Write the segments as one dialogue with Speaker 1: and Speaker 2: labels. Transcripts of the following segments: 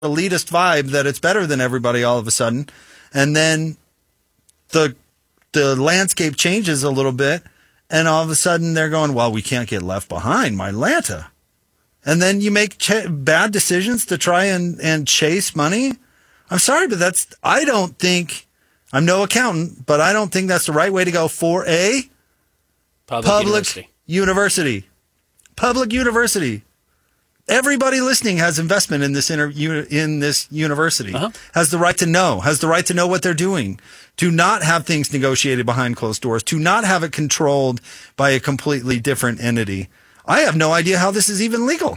Speaker 1: elitist vibe that it's better than everybody all of a sudden. And then the landscape changes a little bit, and all of a sudden they're going, well, we can't get left behind, Mylanta. And then you make bad decisions to try and chase money. I'm sorry, but I don't think, I'm no accountant, but I don't think that's the right way to go for a public university. Public university. Everybody listening has investment in this university, has the right to know what they're doing, to not have things negotiated behind closed doors, to not have it controlled by a completely different entity. I have no idea how this is even legal.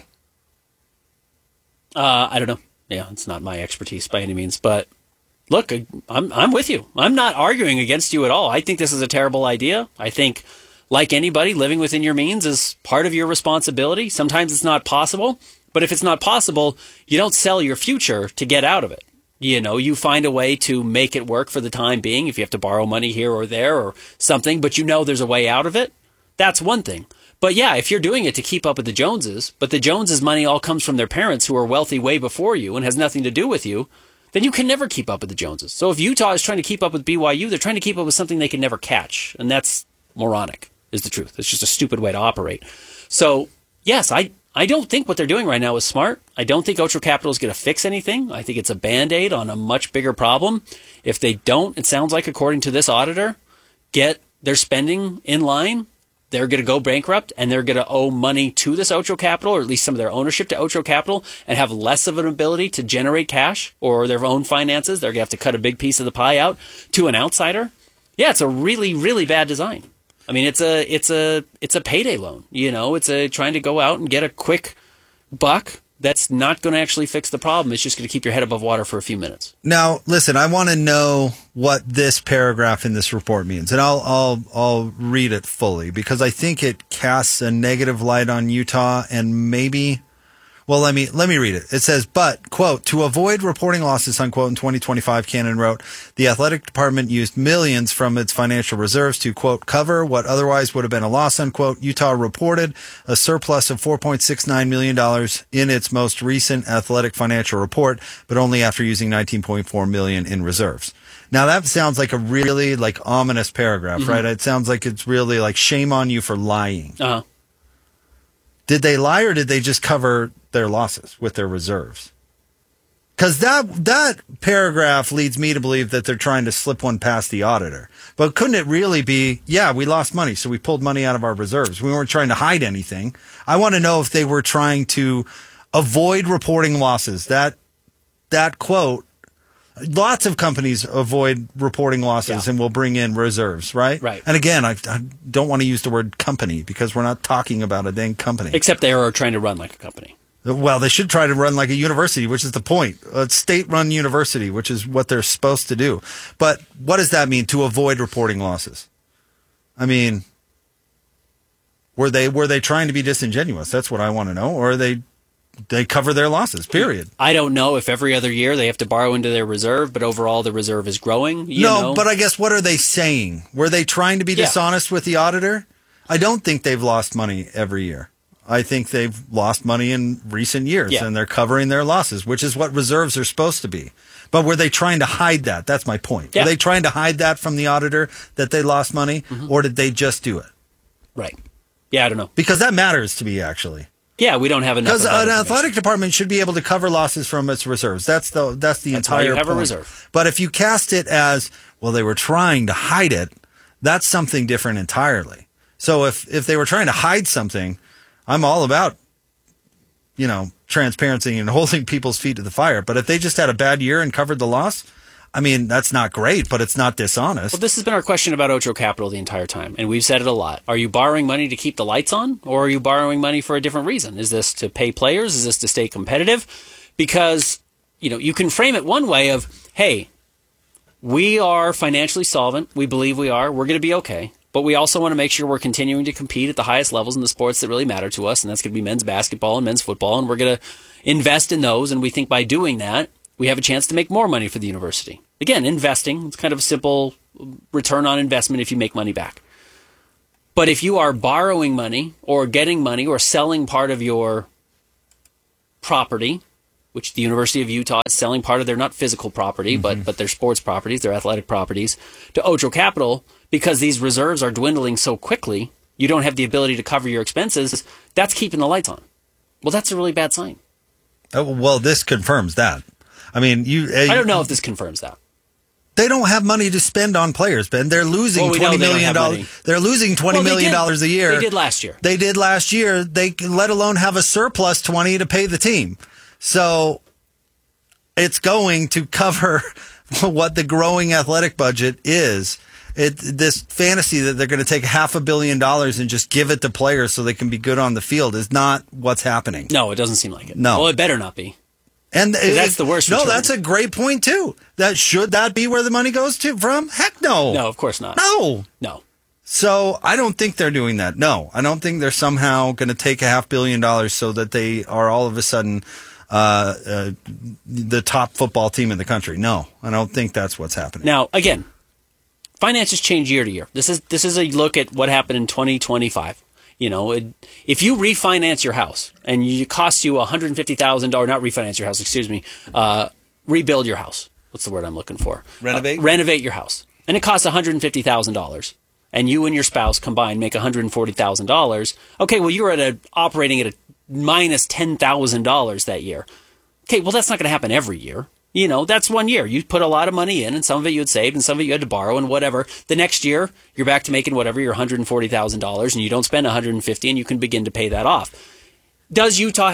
Speaker 2: I don't know. Yeah, it's not my expertise by any means. But look, I'm with you. I'm not arguing against you at all. I think this is a terrible idea. I think, like anybody, living within your means is part of your responsibility. Sometimes it's not possible. But if it's not possible, you don't sell your future to get out of it. You know, you find a way to make it work for the time being. If you have to borrow money here or there or something, but you know there's a way out of it, that's one thing. But yeah, if you're doing it to keep up with the Joneses, but the Joneses' money all comes from their parents who are wealthy way before you and has nothing to do with you, then you can never keep up with the Joneses. So if Utah is trying to keep up with BYU, they're trying to keep up with something they can never catch. And that's moronic, is the truth. It's just a stupid way to operate. So yes, I don't think what they're doing right now is smart. I don't think Ocho Capital is going to fix anything. I think it's a Band-Aid on a much bigger problem. If they don't, it sounds like, according to this auditor, get their spending in line, they're going to go bankrupt and they're going to owe money to this Ocho Capital, or at least some of their ownership to Ocho Capital, and have less of an ability to generate cash or their own finances. They're going to have to cut a big piece of the pie out to an outsider. Yeah, it's a really, really bad design. I mean, it's a payday loan. You know, it's trying to go out and get a quick buck. That's not going to actually fix the problem. It's just going to keep your head above water for a few minutes.
Speaker 1: Now, listen, I want to know what this paragraph in this report means, and I'll read it fully because I think it casts a negative light on Utah and maybe. Well, let me read it. It says, but, quote, to avoid reporting losses, unquote, in 2025, Cannon wrote, the athletic department used millions from its financial reserves to, quote, cover what otherwise would have been a loss, unquote. Utah reported a surplus of $4.69 million in its most recent athletic financial report, but only after using $19.4 million in reserves. Now, that sounds like a really, ominous paragraph, right? It sounds like it's really like shame on you for lying.
Speaker 2: Uh-huh.
Speaker 1: Did they lie or did they just cover their losses with their reserves? Because that paragraph leads me to believe that they're trying to slip one past the auditor. But couldn't it really be, yeah, we lost money, so we pulled money out of our reserves. We weren't trying to hide anything. I want to know if they were trying to avoid reporting losses. That quote, lots of companies avoid reporting losses and will bring in reserves, right?
Speaker 2: Right.
Speaker 1: And again, I don't want to use the word company because we're not talking about a dang company.
Speaker 2: Except they are trying to run like a company.
Speaker 1: Well, they should try to run like a university, which is the point. A state-run university, which is what they're supposed to do. But what does that mean, to avoid reporting losses? I mean, were they trying to be disingenuous? That's what I want to know. Or are they cover their losses, period?
Speaker 2: I don't know if every other year they have to borrow into their reserve, but overall the reserve is growing.
Speaker 1: But I guess what are they saying? Were they trying to be dishonest with the auditor? I don't think they've lost money every year. I think they've lost money in recent years, and they're covering their losses, which is what reserves are supposed to be. But were they trying to hide that? That's my point. Yeah. Were they trying to hide that from the auditor, that they lost money, or did they just do it?
Speaker 2: Right. Yeah, I don't know.
Speaker 1: Because that matters to me, actually.
Speaker 2: Yeah, we don't have enough.
Speaker 1: Because an athletic department should be able to cover losses from its reserves. That's the entire
Speaker 2: why you have
Speaker 1: point.
Speaker 2: A reserve.
Speaker 1: But if you cast it as, well, they were trying to hide it, that's something different entirely. So if they were trying to hide something, I'm all about, transparency and holding people's feet to the fire. But if they just had a bad year and covered the loss, I mean, that's not great, but it's not dishonest.
Speaker 2: Well, this has been our question about Ocho Capital the entire time, and we've said it a lot. Are you borrowing money to keep the lights on, or are you borrowing money for a different reason? Is this to pay players? Is this to stay competitive? Because, you can frame it one way of, hey, we are financially solvent. We believe we are. We're going to be okay. But we also want to make sure we're continuing to compete at the highest levels in the sports that really matter to us, and that's going to be men's basketball and men's football, and we're going to invest in those, and we think by doing that, we have a chance to make more money for the university. Again, investing, it's kind of a simple return on investment if you make money back. But if you are borrowing money or getting money or selling part of your property which the University of Utah is selling part of their not physical property, but their sports properties, their athletic properties, to Ocho Capital because these reserves are dwindling so quickly, you don't have the ability to cover your expenses. That's keeping the lights on. Well, that's a really bad sign.
Speaker 1: Well, this confirms that. I mean,
Speaker 2: I don't know if this confirms that.
Speaker 1: They don't have money to spend on players, Ben. They're losing $20 million. They're losing $20 million a year.
Speaker 2: They did last year.
Speaker 1: They did last year. They let alone have a surplus 20 to pay the team. So it's going to cover what the growing athletic budget is. This fantasy that they're going to take $500 million and just give it to players so they can be good on the field is not what's happening.
Speaker 2: No, it doesn't seem like it.
Speaker 1: No.
Speaker 2: Well, it better not be.
Speaker 1: And
Speaker 2: that's the worst.
Speaker 1: No,
Speaker 2: return.
Speaker 1: that's a great point too. Should that be where the money goes from? Heck no.
Speaker 2: No, of course not.
Speaker 1: No. So I don't think they're doing that. No, I don't think they're somehow going to take $500 million so that they are all of a sudden the top football team in the country. No, I don't think that's what's happening.
Speaker 2: Now, again, finances change year to year. This is a look at what happened in 2025. You know, if you refinance your house and it costs you $150,000, not refinance your house, excuse me, rebuild your house. What's the word I'm looking for?
Speaker 1: Renovate?
Speaker 2: Renovate your house. And it costs $150,000. And you and your spouse combined make $140,000. Okay, well, you're operating at a minus $10,000 that year. Okay, well, that's not going to happen every year. You know, that's 1 year. You put a lot of money in, and some of it you had saved, and some of it you had to borrow, and whatever. The next year, you're back to making whatever, your $140,000, and you don't spend $150,000, and you can begin to pay that off. Is Utah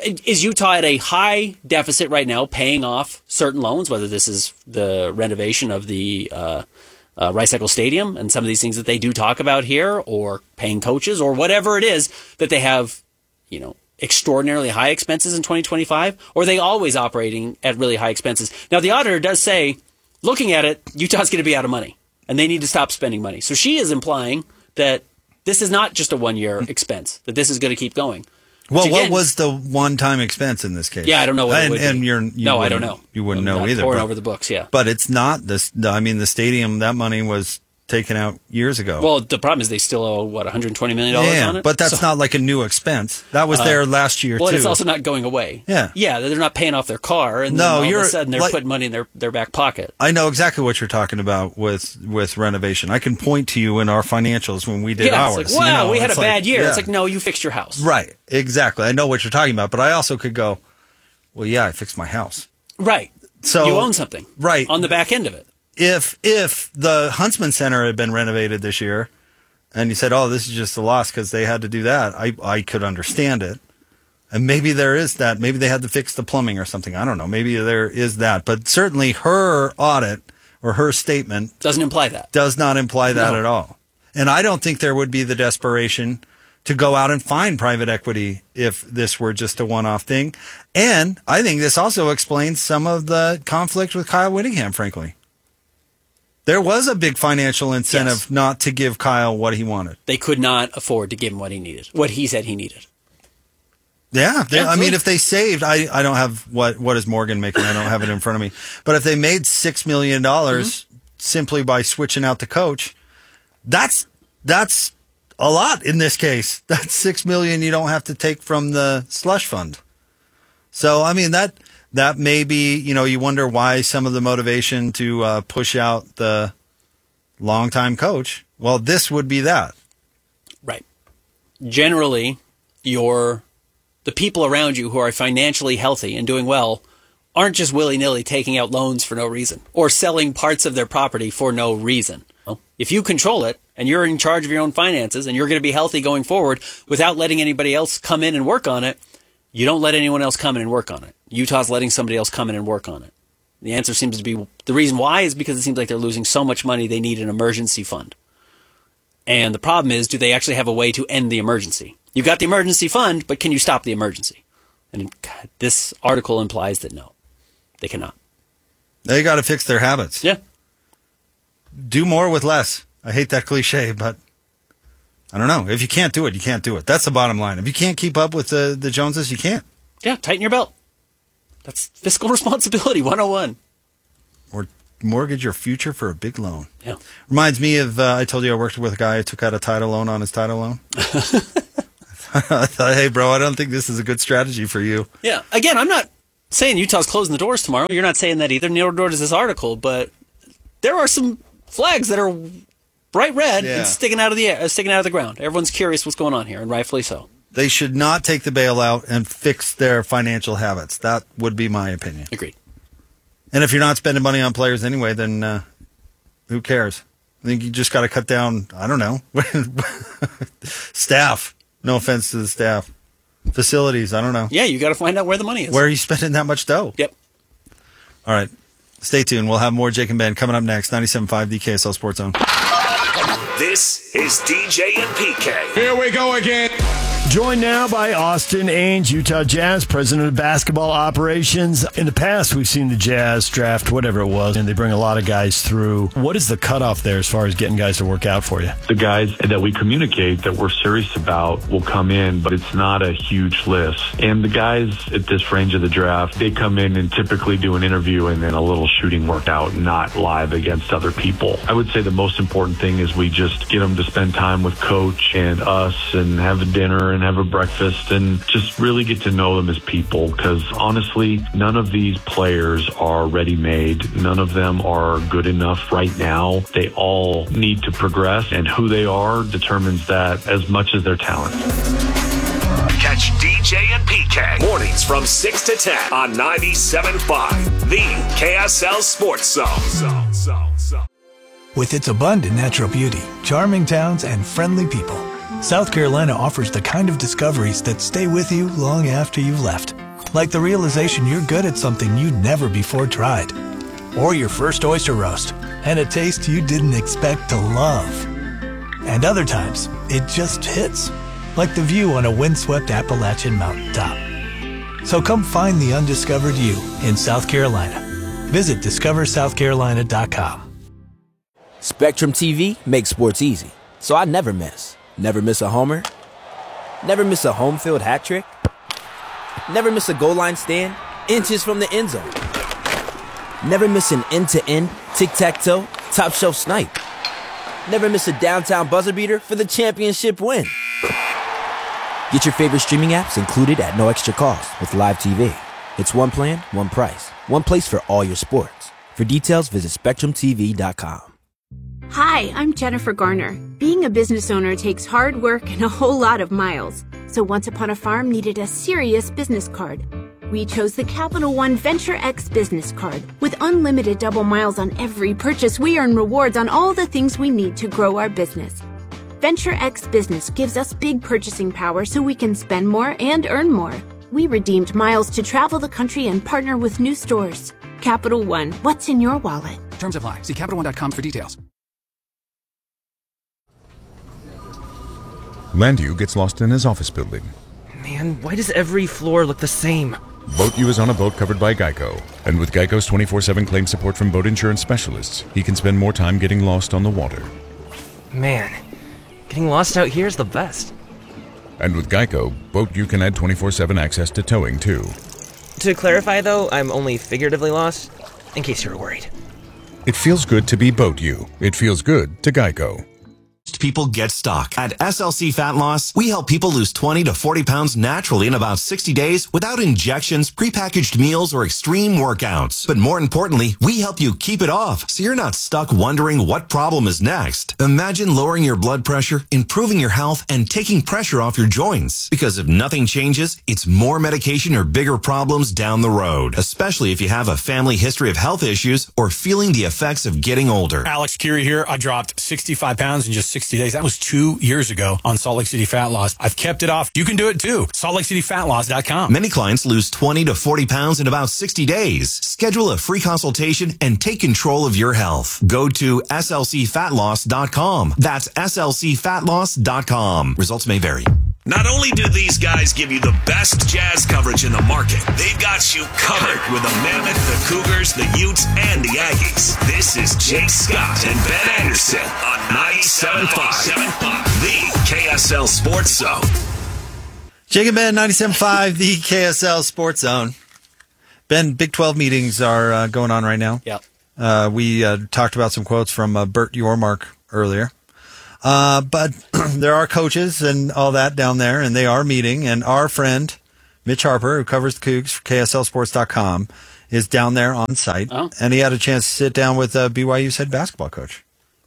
Speaker 2: at a high deficit right now, paying off certain loans, whether this is the renovation of the Rice-Eccles Stadium and some of these things that they do talk about here, or paying coaches, or whatever it is that they have, you know, extraordinarily high expenses in 2025, or are they always operating at really high expenses? Now, the auditor does say, looking at it, Utah's going to be out of money, and they need to stop spending money. So she is implying that this is not just a one-year expense, that this is going to keep going.
Speaker 1: Well, what was the one-time expense in this case?
Speaker 2: Yeah, I don't know what it would be.
Speaker 1: I
Speaker 2: don't know.
Speaker 1: You wouldn't know either.
Speaker 2: Pouring over the books, yeah.
Speaker 1: But it's not this. I mean, the stadium, that money was taken out years ago.
Speaker 2: Well, the problem is they still owe, $120 million on it?
Speaker 1: But that's not like a new expense. That was there last year, too.
Speaker 2: Well, it's also not going away.
Speaker 1: Yeah.
Speaker 2: Yeah, they're not paying off their car, and then all of a sudden they're putting money in their back pocket.
Speaker 1: I know exactly what you're talking about with renovation. I can point to you in our financials when we did ours.
Speaker 2: It's like, wow, we had a bad year. Yeah. It's like, no, you fixed your house.
Speaker 1: Right, exactly. I know what you're talking about, but I also could go, well, yeah, I fixed my house.
Speaker 2: Right. So you own something.
Speaker 1: Right.
Speaker 2: On the back end of it.
Speaker 1: If the Huntsman Center had been renovated this year, and you said, "Oh, this is just a loss because they had to do that," I could understand it, and maybe there is that. Maybe they had to fix the plumbing or something. I don't know. Maybe there is that, but certainly her audit or her statement
Speaker 2: doesn't imply that.
Speaker 1: Does not imply that at all. And I don't think there would be the desperation to go out and find private equity if this were just a one-off thing. And I think this also explains some of the conflict with Kyle Whittingham, frankly. There was a big financial incentive not to give Kyle what he wanted.
Speaker 2: They could not afford to give him what he needed, what he said he needed.
Speaker 1: Yeah. I mean, if they saved, I don't have, what is Morgan making? I don't have it in front of me. But if they made $6 million simply by switching out the coach, that's a lot in this case. That's $6 million you don't have to take from the slush fund. So, I mean, that may be, you wonder why some of the motivation to push out the longtime coach. Well, this would be that.
Speaker 2: Right. Generally, the people around you who are financially healthy and doing well aren't just willy-nilly taking out loans for no reason or selling parts of their property for no reason. If you control it and you're in charge of your own finances and you're going to be healthy going forward without letting anybody else come in and work on it, you don't let anyone else come in and work on it. Utah's letting somebody else come in and work on it. The answer seems to be, the reason why is because it seems like they're losing so much money they need an emergency fund. And the problem is, do they actually have a way to end the emergency? You've got the emergency fund, but can you stop the emergency? And this article implies that no, they cannot.
Speaker 1: They got to fix their habits.
Speaker 2: Yeah.
Speaker 1: Do more with less. I hate that cliche, but I don't know. If you can't do it, you can't do it. That's the bottom line. If you can't keep up with the Joneses, you can't.
Speaker 2: Yeah, tighten your belt. That's fiscal responsibility 101.
Speaker 1: Or mortgage your future for a big loan.
Speaker 2: Yeah.
Speaker 1: Reminds me of, I told you I worked with a guy who took out a title loan on his title loan. I thought, hey, bro, I don't think this is a good strategy for you.
Speaker 2: Yeah. Again, I'm not saying Utah's closing the doors tomorrow. You're not saying that either. Neither does this article, but there are some flags that are bright red and sticking out of the ground. Everyone's curious what's going on here, and rightfully so.
Speaker 1: They should not take the bailout and fix their financial habits. That would be my opinion.
Speaker 2: Agreed.
Speaker 1: And if you're not spending money on players anyway, then who cares? I think you just got to cut down, I don't know, staff. No offense to the staff. Facilities, I don't know.
Speaker 2: Yeah, you got to find out where the money is.
Speaker 1: Where are you spending that much dough?
Speaker 2: Yep.
Speaker 1: All right. Stay tuned. We'll have more Jake and Ben coming up next. 97.5, the KSL Sports Zone.
Speaker 3: This is DJ and PK.
Speaker 4: Here we go again.
Speaker 5: Joined now by Austin Ainge, Utah Jazz, president of basketball operations. In the past, we've seen the Jazz draft, whatever it was, and they bring a lot of guys through. What is the cutoff there as far as getting guys to work out for you?
Speaker 6: The guys that we communicate that we're serious about will come in, but it's not a huge list. And the guys at this range of the draft, they come in and typically do an interview and then a little shooting workout, not live against other people. I would say the most important thing is we just get them to spend time with coach and us and have a dinner and have a breakfast and just really get to know them as people, because honestly, none of these players are ready-made. None of them are good enough right now. They all need to progress, and who they are determines that as much as their talent.
Speaker 3: Catch DJ and PK mornings from 6 to 10 on 97.5, the KSL Sports Zone.
Speaker 7: With its abundant natural beauty, charming towns, and friendly people, South Carolina offers the kind of discoveries that stay with you long after you've left. Like the realization you're good at something you'd never before tried. Or your first oyster roast, and a taste you didn't expect to love. And other times, it just hits. Like the view on a windswept Appalachian mountaintop. So come find the undiscovered you in South Carolina. Visit discoversouthcarolina.com.
Speaker 8: Spectrum TV makes sports easy, so I never miss. Never miss a homer. Never miss a home field hat trick. Never miss a goal line stand inches from the end zone. Never miss an end-to-end, tic-tac-toe, top-shelf snipe. Never miss a downtown buzzer beater for the championship win. Get your favorite streaming apps included at no extra cost with Live TV. It's one plan, one price, one place for all your sports. For details, visit SpectrumTV.com.
Speaker 9: Hi, I'm Jennifer Garner. Being a business owner takes hard work and a whole lot of miles. So Once Upon a Farm needed a serious business card. We chose the Capital One Venture X business card. With unlimited double miles on every purchase, we earn rewards on all the things we need to grow our business. Venture X Business gives us big purchasing power so we can spend more and earn more. We redeemed miles to travel the country and partner with new stores. Capital One, what's in your wallet?
Speaker 10: Terms apply. See CapitalOne.com for details.
Speaker 11: Landu gets lost in his office building.
Speaker 12: Man, why does every floor look the same?
Speaker 11: Boat U is on a boat covered by Geico. And with Geico's 24/7 claim support from boat insurance specialists, he can spend more time getting lost on the water.
Speaker 12: Man, getting lost out here is the best.
Speaker 11: And with Geico, Boat U can add 24/7 access to towing, too.
Speaker 12: To clarify, though, I'm only figuratively lost, in case you were worried.
Speaker 11: It feels good to be Boat U. It feels good to Geico.
Speaker 13: People get stuck. At SLC Fat Loss, we help people lose 20 to 40 pounds naturally in about 60 days without injections, prepackaged meals, or extreme workouts. But more importantly, we help you keep it off so you're not stuck wondering what problem is next. Imagine lowering your blood pressure, improving your health, and taking pressure off your joints. Because if nothing changes, it's more medication or bigger problems down the road, especially if you have a family history of health issues or feeling the effects of getting older.
Speaker 14: Alex Curie here. I dropped 65 pounds in just 60 days. That was 2 years ago on Salt Lake City Fat Loss. I've kept it off. You can do it too. SaltLakeCityFatLoss.com.
Speaker 13: Many clients lose 20 to 40 pounds in about 60 days. Schedule a free consultation and take control of your health. Go to SLCFatLoss.com. That's SLCFatLoss.com. Results may vary.
Speaker 3: Not only do these guys give you the best Jazz coverage in the market, they've got you covered with the Mammoth, the Cougars, the Utes, and the Aggies. This is Jake Scott and Ben Anderson on 97.5, the KSL Sports Zone.
Speaker 1: Jake and Ben, 97.5, the KSL Sports Zone. Ben, Big 12 meetings are going on right now.
Speaker 2: Yeah.
Speaker 1: We talked about some quotes from Bert Yormark earlier. But there are coaches and all that down there, and they are meeting. And our friend, Mitch Harper, who covers the Cougs for KSLSports.com, is down there on site, and he had a chance to sit down with BYU's head basketball coach.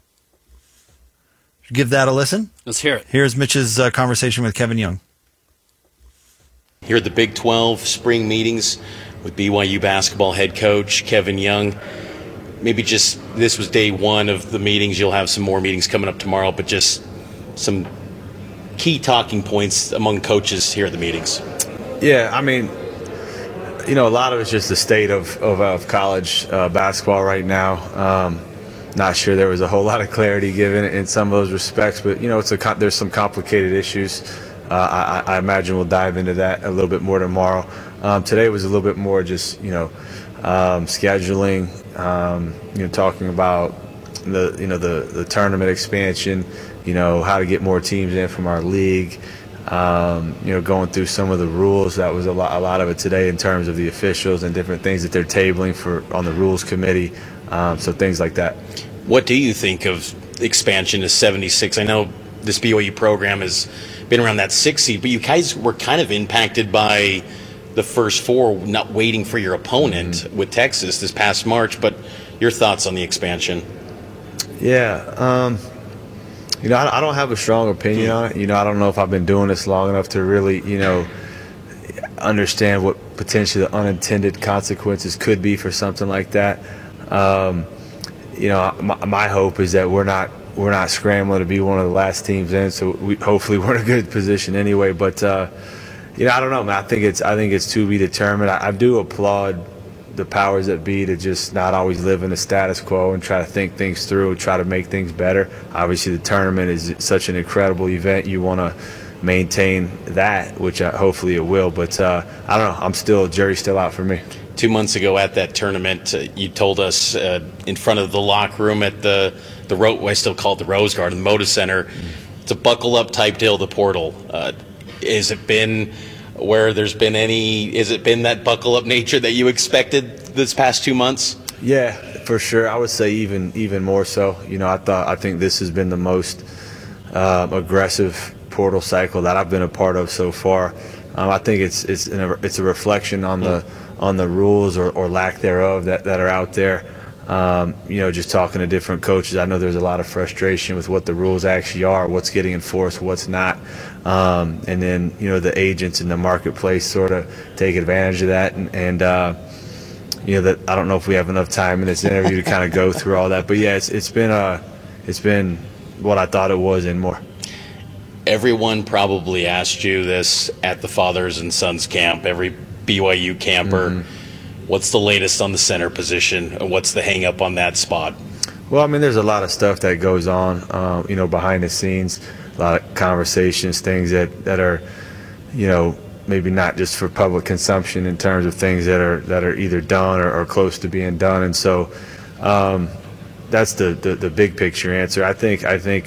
Speaker 1: Give that a listen.
Speaker 2: Let's hear it.
Speaker 1: Here's Mitch's conversation with Kevin Young.
Speaker 4: Here at the Big 12 spring meetings with BYU basketball head coach Kevin Young. Maybe just this was day one of the meetings. You'll have some more meetings coming up tomorrow, but just some key talking points among coaches here at the meetings.
Speaker 15: Yeah, I mean, a lot of it's just the state of college basketball right now. Not sure there was a whole lot of clarity given in some of those respects, but there's some complicated issues. I imagine we'll dive into that a little bit more tomorrow. Today was a little bit more just scheduling, talking about the tournament expansion, how to get more teams in from our league. Going through some of the rules. That was a lot of it today in terms of the officials and different things that they're tabling on the rules committee. So things like that.
Speaker 4: What do you think of expansion to 76? I know this BYU program has been around that 6 seed, but you guys were kind of impacted by the first four not waiting for your opponent with Texas this past March. But your thoughts on the expansion?
Speaker 15: Yeah. I don't have a strong opinion on it. I don't know if I've been doing this long enough to really, understand what potentially the unintended consequences could be for something like that. My hope is that we're not scrambling to be one of the last teams in, so hopefully we're in a good position anyway. But I don't know, man. I think it's to be determined. I do applaud the powers that be to just not always live in the status quo and try to think things through, try to make things better. Obviously, the tournament is such an incredible event. You want to maintain that, which hopefully it will. But I don't know. Jury's still out for me.
Speaker 4: 2 months ago at that tournament, you told us in front of the locker room at the I still call it the Rose Garden, the Moda Center, it's a buckle-up type deal, the portal. Has it been that buckle-up nature that you expected this past 2 months?
Speaker 15: Yeah, for sure. I would say even more so. I think this has been the most aggressive portal cycle that I've been a part of so far. I think it's a reflection on the rules or lack thereof that are out there. Just talking to different coaches, I know there's a lot of frustration with what the rules actually are, what's getting enforced, what's not. And then, the agents in the marketplace sort of take advantage of that. And that I don't know if we have enough time in this interview to kind of go through all that. But, yeah, it's been what I thought it was and more.
Speaker 4: Everyone probably asked you this at the Fathers and Sons camp, every BYU camper. Mm-hmm. What's the latest on the center position? What's the hang-up on that spot?
Speaker 15: Well, I mean, there's a lot of stuff that goes on, behind the scenes, a lot of conversations, things that are, maybe not just for public consumption in terms of things that are either done or close to being done. And so that's the big picture answer. I think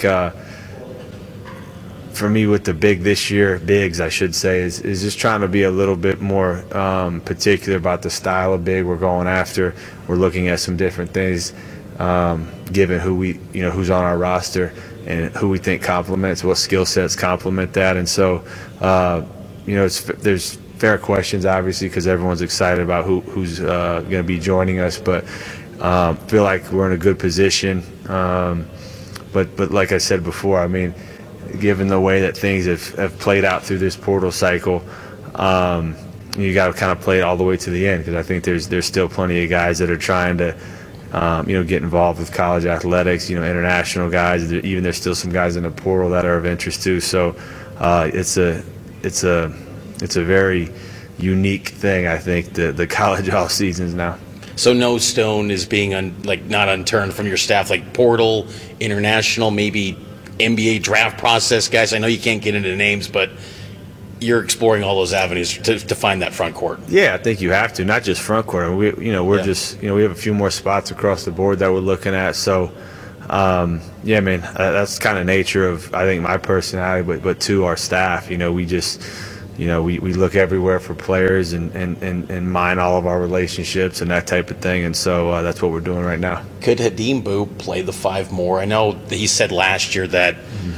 Speaker 15: for me with the bigs, I should say, is just trying to be a little bit more particular about the style of big we're going after. We're looking at some different things, given who's on our roster and who we think complements, what skill sets complement that. And so, there's fair questions, obviously, because everyone's excited about who's going to be joining us. But feel like we're in a good position. But like I said before, I mean, given the way that things have played out through this portal cycle, you got to kind of play it all the way to the end, because I think there's still plenty of guys that are trying to get involved with college athletics, international guys. Even there's still some guys in the portal that are of interest too. So it's a very unique thing, I think, the college off seasons now.
Speaker 4: So no stone is being not unturned from your staff, like portal, international, maybe NBA draft process guys. I know you can't get into names, but you're exploring all those avenues to find that front court.
Speaker 15: Yeah, I think you have to, not just front court. We have a few more spots across the board that we're looking at. So, man, that's kind of nature of, I think, my personality, but to our staff. We just, we look everywhere for players and mine all of our relationships and that type of thing. And so that's what we're doing right now.
Speaker 4: Could Hadim Boo play the 5 more? I know that he said last year that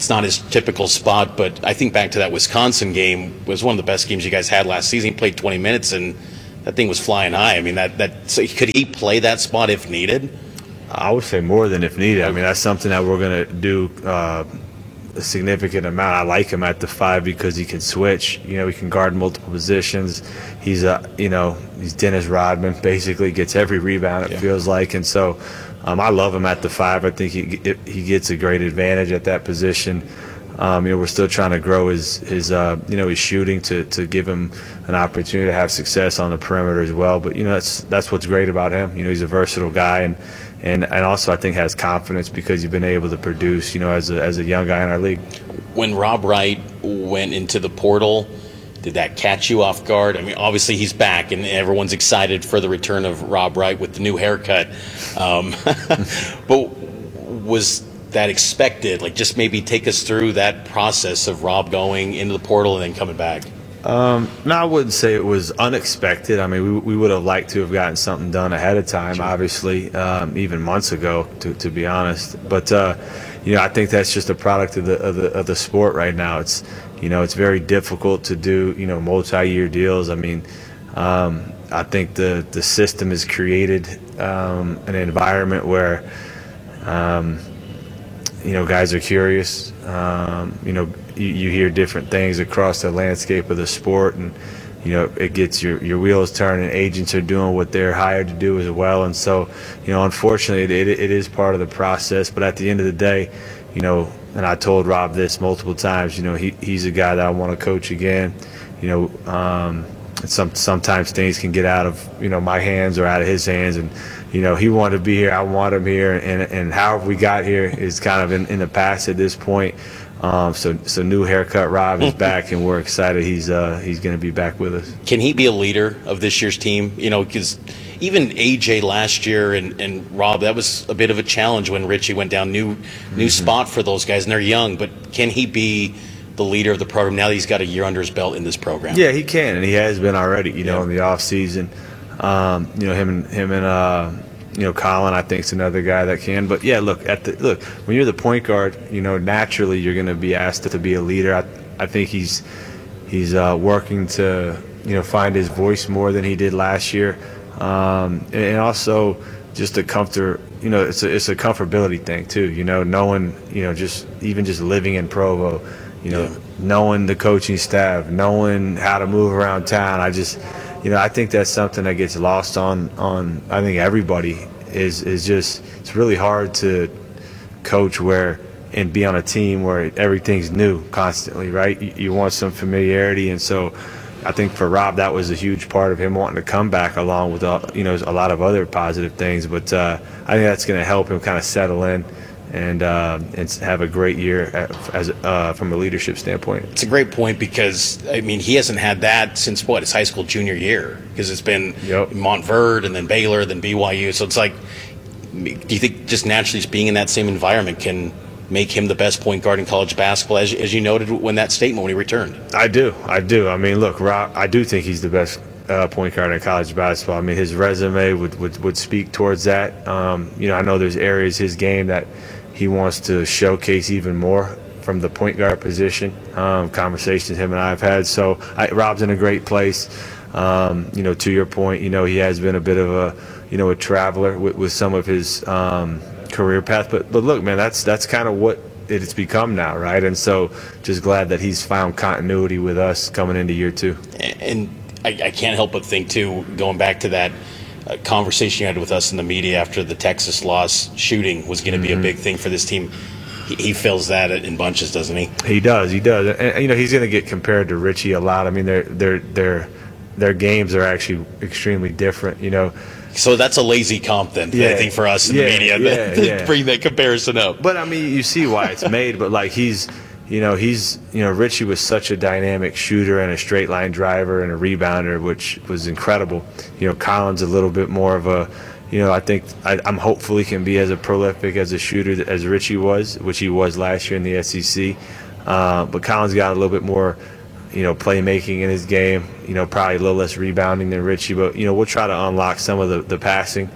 Speaker 4: it's not his typical spot, but I think back to that Wisconsin game was one of the best games you guys had last season. He played 20 minutes, and that thing was flying high. I mean, so could he play that spot if needed?
Speaker 15: I would say more than if needed. I mean, that's something that we're going to do a significant amount. I like him at the 5 because he can switch. You know, he can guard multiple positions. He's he's Dennis Rodman, basically gets every rebound, it feels like. And so I love him at the 5. I think he gets a great advantage at that position. We're still trying to grow his shooting to give him an opportunity to have success on the perimeter as well. But that's what's great about him. He's a versatile guy, and also I think has confidence because he's been able to produce as a young guy in our league.
Speaker 4: When Rob Wright went into the portal, did that catch you off guard? I mean, obviously he's back, and everyone's excited for the return of Rob Wright with the new haircut. But was that expected? Like, just maybe take us through that process of Rob going into the portal and then coming back.
Speaker 15: No, I wouldn't say it was unexpected. I mean, we would have liked to have gotten something done ahead of time, obviously, even months ago, to be honest. But I think that's just a product of the sport right now. It's very difficult to do multi-year deals. I mean, I think the system has created an environment where guys are curious. You hear different things across the landscape of the sport, and it gets your wheels turning. Agents are doing what they're hired to do as well, and so unfortunately it is part of the process. But at the end of the day, and I told Rob this multiple times, he's a guy that I want to coach again. Sometimes things can get out of my hands or out of his hands, and he wanted to be here, I want him here, and however we got here is kind of in the past at this point. So new haircut Rob is back, and we're excited he's going to be back with us.
Speaker 4: Can he be a leader of this year's team? Because even AJ last year and Rob, that was a bit of a challenge when Richie went down. New spot for those guys, and they're young. But can he be the leader of the program now that he's got a year under his belt in this program?
Speaker 15: Yeah, he can, and he has been already. In the off season, him and Colin, I think, is another guy that can. But yeah, look, when you're the point guard, naturally you're going to be asked to be a leader. I think he's working to find his voice more than he did last year, and also just a comfort. It's a comfortability thing too. Knowing just living in Provo, knowing the coaching staff, knowing how to move around town. I think that's something that gets lost on I think everybody is just it's really hard to coach and be on a team where everything's new constantly, right? You want some familiarity, and so I think for Rob that was a huge part of him wanting to come back, along with a lot of other positive things. But I think that's going to help him kind of settle in and have a great year from a leadership standpoint.
Speaker 4: It's a great point because, he hasn't had that since, his high school junior year, because it's been Montverde and then Baylor, then BYU. So it's like, do you think just naturally just being in that same environment can make him the best point guard in college basketball, as you noted when that statement when he returned?
Speaker 15: I do. Look, Rob, I do think he's the best point guard in college basketball. His resume would speak towards that. I know there's areas of his game that he wants to showcase even more from the point guard position. Conversations him and I have had. So Rob's in a great place. To your point, he has been a bit of a traveler with some of his career path. But look, man, that's kind of what it's become now, right? And so just glad that he's found continuity with us coming into year 2.
Speaker 4: And I can't help but think too, going back to that conversation you had with us in the media after the Texas loss, shooting was going to be a big thing for this team. He fills that in bunches, doesn't he?
Speaker 15: He does. And he's going to get compared to Richie a lot. Their games are actually extremely different.
Speaker 4: So that's a lazy comp then, I think, for us in the media to bring that comparison up.
Speaker 15: But you see why it's made. But Richie was such a dynamic shooter and a straight line driver and a rebounder, which was incredible. Colin's a little bit more of a, I think I'm hopeful he can be as prolific as a shooter as Richie was, which he was last year in the SEC. But Colin's got a little bit more, playmaking in his game. Probably a little less rebounding than Richie. But we'll try to unlock some of the passing.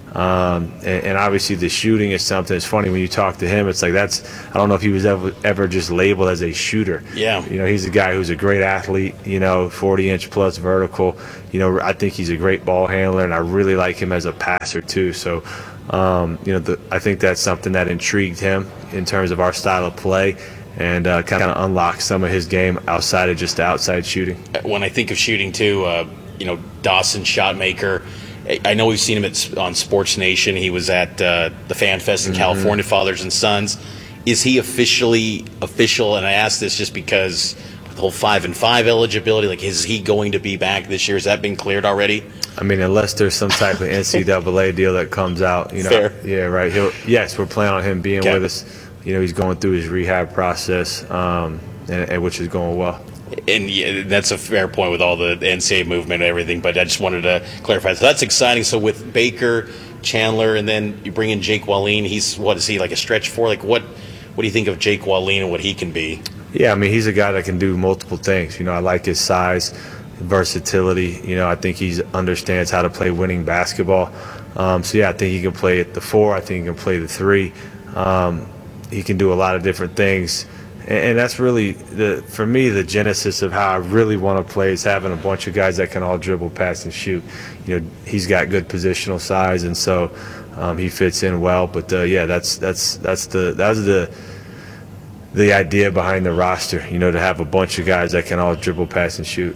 Speaker 15: And obviously the shooting is something. It's funny when you talk to him. It's like I don't know if he was ever just labeled as a shooter.
Speaker 4: Yeah.
Speaker 15: He's a guy who's a great athlete. 40-inch plus vertical. I think he's a great ball handler, and I really like him as a passer too. So, I think that's something that intrigued him in terms of our style of play, and kind of unlock some of his game outside of just the outside shooting.
Speaker 4: When I think of shooting too, Dawson, shot maker. I know we've seen him on Sports Nation. He was at the Fan Fest in California, Fathers and Sons. Is he official? And I ask this just because the whole 5-and-5 eligibility, is he going to be back this year? Has that been cleared already?
Speaker 15: I mean, unless there's some type of NCAA deal that comes out,
Speaker 4: Fair.
Speaker 15: Yeah, right. Yes, we're planning on him being with us. He's going through his rehab process, and which is going well.
Speaker 4: And that's a fair point with all the NCAA movement and everything, but I just wanted to clarify. So that's exciting. So with Baker, Chandler, and then you bring in Jake Wallin, what is he, like a stretch four? What do you think of Jake Wallin and what he can be?
Speaker 15: Yeah, I mean, he's a guy that can do multiple things. I like his size, versatility. I think he understands how to play winning basketball. I think he can play at the 4. I think he can play the 3. He can do a lot of different things. And that's really, for me, the genesis of how I really want to play is having a bunch of guys that can all dribble, pass, and shoot. He's got good positional size, and so he fits in well. But that was the idea behind the roster. To have a bunch of guys that can all dribble, pass, and shoot.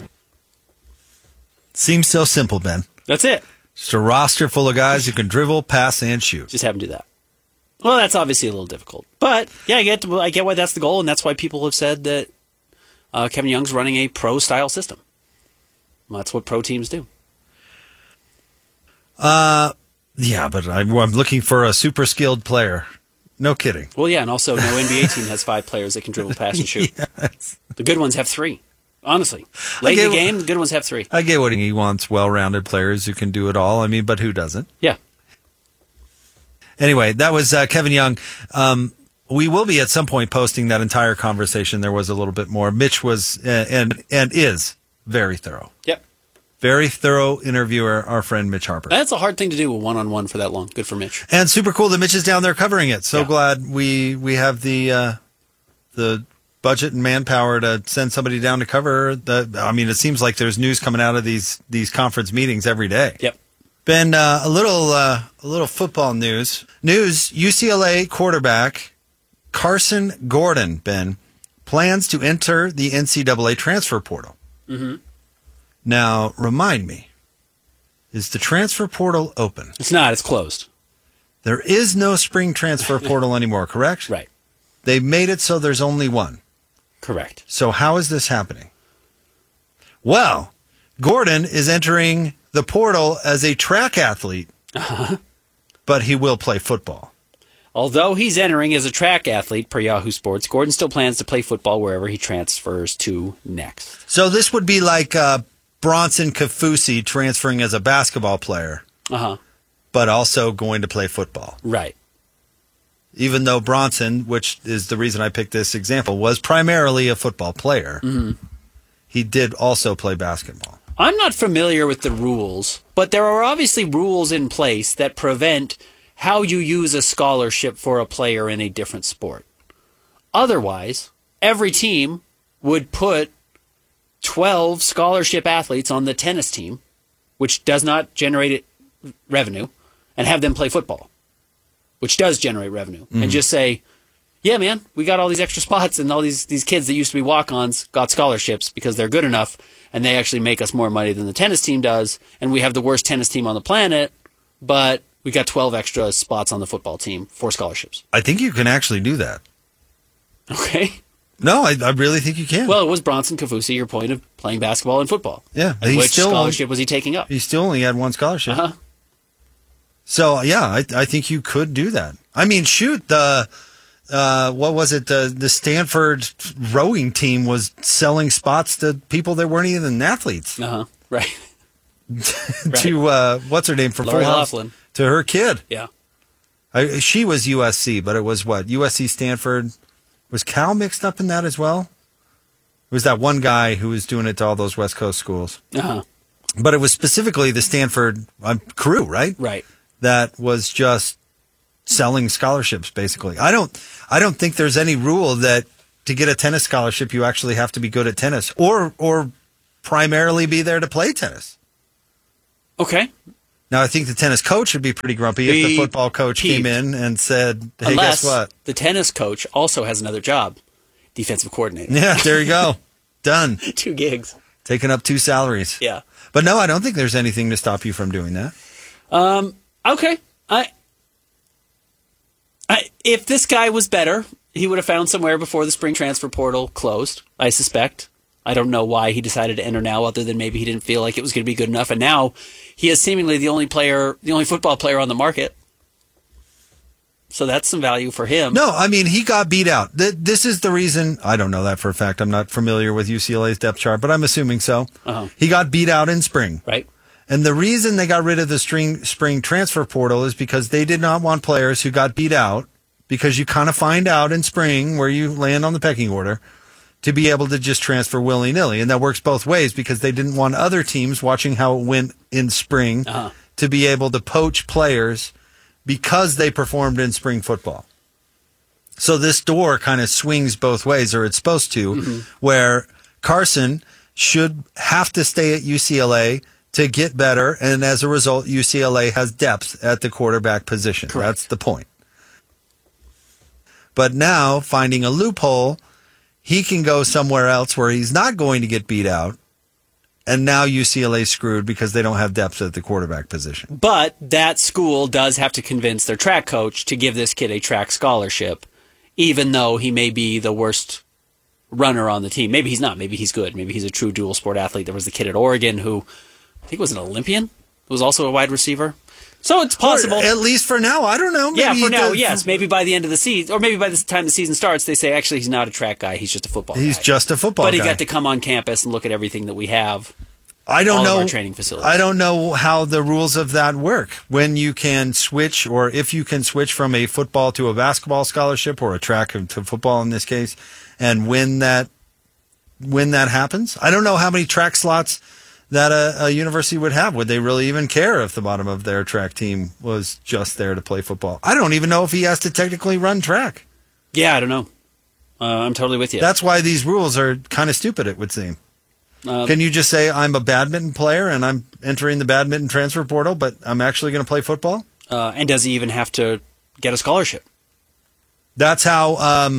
Speaker 1: Seems so simple, Ben.
Speaker 2: That's it.
Speaker 1: Just a roster full of guys who can dribble, pass, and shoot.
Speaker 2: Just have them do that. Well, that's obviously a little difficult. But, yeah, I get why that's the goal, and that's why people have said that Kevin Young's running a pro-style system. Well, that's what pro teams do.
Speaker 1: Yeah, but I'm looking for a super skilled player. No kidding.
Speaker 2: Well, yeah, and also no NBA team has 5 players that can dribble, pass, and shoot.
Speaker 1: Yes.
Speaker 2: The good ones have 3. Honestly. Late in the game, the good ones have 3.
Speaker 1: I get what he wants, well-rounded players who can do it all. I mean, but who doesn't?
Speaker 2: Yeah.
Speaker 1: Anyway, that was Kevin Young. We will be at some point posting that entire conversation. There was a little bit more. Mitch was and is very thorough.
Speaker 2: Yep.
Speaker 1: Very thorough interviewer, our friend Mitch Harper.
Speaker 2: That's a hard thing to do, a one-on-one for that long. Good for Mitch.
Speaker 1: And super cool that Mitch is down there covering it. So glad we have the budget and manpower to send somebody down to cover. It seems like there's news coming out of these conference meetings every day.
Speaker 2: Yep.
Speaker 1: Ben, a little football news. UCLA quarterback Carson Gordon, Ben, plans to enter the NCAA transfer portal.
Speaker 2: Mm-hmm.
Speaker 1: Now, remind me, is the transfer portal open?
Speaker 2: It's not. It's closed.
Speaker 1: There is no spring transfer portal anymore, correct?
Speaker 2: Right.
Speaker 1: They've made it so there's only one.
Speaker 2: Correct.
Speaker 1: So how is this happening? Well, Gordon is entering the portal as a track athlete, but he will play football.
Speaker 2: Although he's entering as a track athlete per Yahoo Sports, Gordon still plans to play football wherever he transfers to next.
Speaker 1: So this would be like Bronson Kafusi transferring as a basketball player, but also going to play football.
Speaker 2: Right.
Speaker 1: Even though Bronson, which is the reason I picked this example, was primarily a football player, he did also play basketball.
Speaker 2: I'm not familiar with the rules, but there are obviously rules in place that prevent how you use a scholarship for a player in a different sport. Otherwise, every team would put 12 scholarship athletes on the tennis team, which does not generate revenue, and have them play football, which does generate revenue, and just say, yeah, man, we got all these extra spots, and all these kids that used to be walk-ons got scholarships because they're good enough, and they actually make us more money than the tennis team does, and we have the worst tennis team on the planet, but we got 12 extra spots on the football team for scholarships.
Speaker 1: I think you can actually do that.
Speaker 2: Okay.
Speaker 1: No, I really think you can.
Speaker 2: Well, it was Bronson Kafusi, your point of playing basketball and football.
Speaker 1: Yeah.
Speaker 2: And which scholarship was he taking up?
Speaker 1: He still only had one scholarship. So, yeah, I think you could do that. I mean, shoot, what was it? The Stanford rowing team was selling spots to people that weren't even athletes.
Speaker 2: Right.
Speaker 1: To, what's her name from Full House?
Speaker 2: Laughlin.
Speaker 1: To her kid.
Speaker 2: Yeah.
Speaker 1: She was USC, but it was what? USC, Stanford. Was Cal mixed up in that as well? It was that one guy who was doing it to all those West Coast schools. But it was specifically the Stanford crew, right?
Speaker 2: Right.
Speaker 1: that was just selling scholarships, basically. I don't think there's any rule that to get a tennis scholarship, you actually have to be good at tennis or primarily be there to play tennis.
Speaker 2: Okay.
Speaker 1: Now, I think the tennis coach would be pretty grumpy if the football coach came in and said, hey,
Speaker 2: Unless
Speaker 1: guess what?
Speaker 2: The tennis coach also has another job, defensive coordinator.
Speaker 1: Yeah, there you go. Done.
Speaker 2: 2 gigs.
Speaker 1: Taking up 2 salaries.
Speaker 2: Yeah.
Speaker 1: But no, I don't think there's anything to stop you from doing that.
Speaker 2: Okay. If this guy was better, he would have found somewhere before the spring transfer portal closed, I suspect. I don't know why he decided to enter now, other than maybe he didn't feel like it was going to be good enough. And now he is seemingly the only football player on the market. So that's some value for him.
Speaker 1: No, I mean, he got beat out. This is the reason. I don't know that for a fact. I'm not familiar with UCLA's depth chart, but I'm assuming so.
Speaker 2: Uh-huh.
Speaker 1: He got beat out in spring.
Speaker 2: Right.
Speaker 1: And the reason they got rid of the spring transfer portal is because they did not want players who got beat out, because you kind of find out in spring where you land on the pecking order, to be able to just transfer willy-nilly. And that works both ways, because they didn't want other teams watching how it went in spring to be able to poach players because they performed in spring football. So this door kind of swings both ways, or it's supposed to, where Carson should have to stay at UCLA to get better, and as a result, UCLA has depth at the quarterback position.
Speaker 2: Correct.
Speaker 1: That's the point. But now, finding a loophole, he can go somewhere else where he's not going to get beat out, and now UCLA's screwed because they don't have depth at the quarterback position.
Speaker 2: But that school does have to convince their track coach to give this kid a track scholarship, even though he may be the worst runner on the team. Maybe he's not. Maybe he's good. Maybe he's a true dual sport athlete. There was the kid at Oregon who I think was an Olympian, who was also a wide receiver. So it's possible.
Speaker 1: Or at least for now. I don't know.
Speaker 2: Maybe for now, yes. Maybe by the end of the season, or maybe by the time the season starts, they say, actually, he's not a track guy. He's just a football guy.
Speaker 1: He's just a football guy.
Speaker 2: But he got to come on campus and look at everything that we have.
Speaker 1: I don't know.
Speaker 2: Our training facilities.
Speaker 1: I don't know how the rules of that work. When you can switch, or if you can switch from a football to a basketball scholarship, or a track to football in this case, and when that happens. I don't know how many track slots that a university would have. Would they really even care if the bottom of their track team was just there to play football? I don't even know if he has to technically run track.
Speaker 2: Yeah, I don't know. I'm totally with you.
Speaker 1: That's why these rules are kind of stupid, it would seem. Can you just say, I'm a badminton player and I'm entering the badminton transfer portal, but I'm actually going to play football?
Speaker 2: And does he even have to get a scholarship?
Speaker 1: That's how,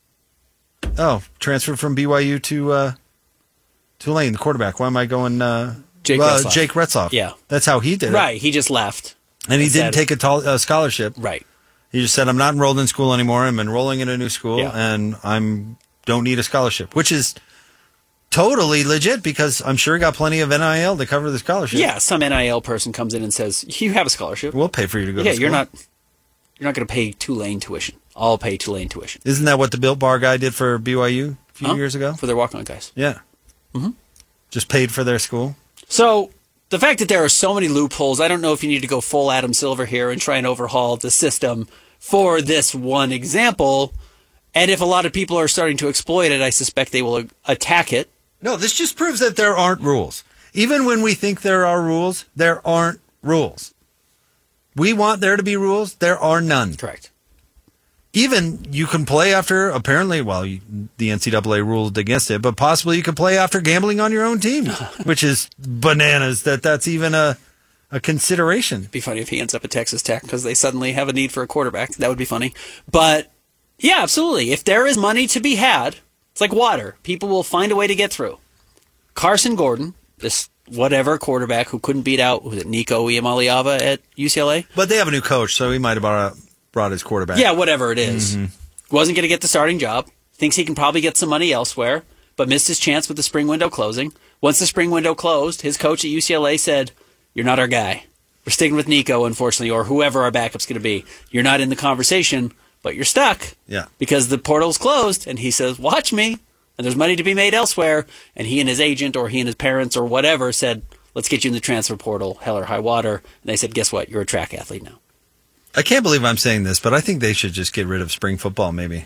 Speaker 1: transferred from BYU to Tulane, the quarterback. Why am I going? Jake Retzloff.
Speaker 2: Yeah.
Speaker 1: That's how he did it.
Speaker 2: Right. He just left.
Speaker 1: And he didn't take a scholarship.
Speaker 2: Right.
Speaker 1: He just said, I'm not enrolled in school anymore. I'm enrolling in a new school, and don't need a scholarship, which is totally legit, because I'm sure he got plenty of NIL to cover the scholarship.
Speaker 2: Yeah, some NIL person comes in and says, you have a scholarship.
Speaker 1: We'll pay for you to go to school.
Speaker 2: Yeah, you're not going to pay Tulane tuition. I'll pay Tulane tuition.
Speaker 1: Isn't that what the Built Bar guy did for BYU a few years ago?
Speaker 2: For their walk-on guys.
Speaker 1: Yeah.
Speaker 2: Mm-hmm.
Speaker 1: Just paid for their school.
Speaker 2: So the fact that there are so many loopholes, I don't know if you need to go full Adam Silver here and try and overhaul the system for this one example. And if a lot of people are starting to exploit it, I suspect they will attack it.
Speaker 1: No, this just proves that there aren't rules. Even when we think there are rules, there aren't rules. We want there to be rules. There are none.
Speaker 2: Correct.
Speaker 1: Even you can play after, apparently, the NCAA ruled against it, but possibly you could play after gambling on your own team, which is bananas that's even a consideration.
Speaker 2: It'd be funny if he ends up at Texas Tech because they suddenly have a need for a quarterback. That would be funny. But yeah, absolutely. If there is money to be had, it's like water. People will find a way to get through. Carson Gordon, this whatever quarterback who couldn't beat out, was it Nico Iamaleava at UCLA?
Speaker 1: But they have a new coach, so he might have brought his quarterback.
Speaker 2: Yeah, whatever it is. Mm-hmm. Wasn't going to get the starting job. Thinks he can probably get some money elsewhere, but missed his chance with the spring window closing. Once the spring window closed, his coach at UCLA said, you're not our guy. We're sticking with Nico, unfortunately, or whoever our backup's going to be. You're not in the conversation, but you're stuck.
Speaker 1: Yeah.
Speaker 2: Because the portal's closed, and he says, watch me. And there's money to be made elsewhere. And he and his agent, or he and his parents, or whatever, said, let's get you in the transfer portal, hell or high water. And they said, guess what? You're a track athlete now.
Speaker 1: I can't believe I'm saying this, but I think they should just get rid of spring football, maybe.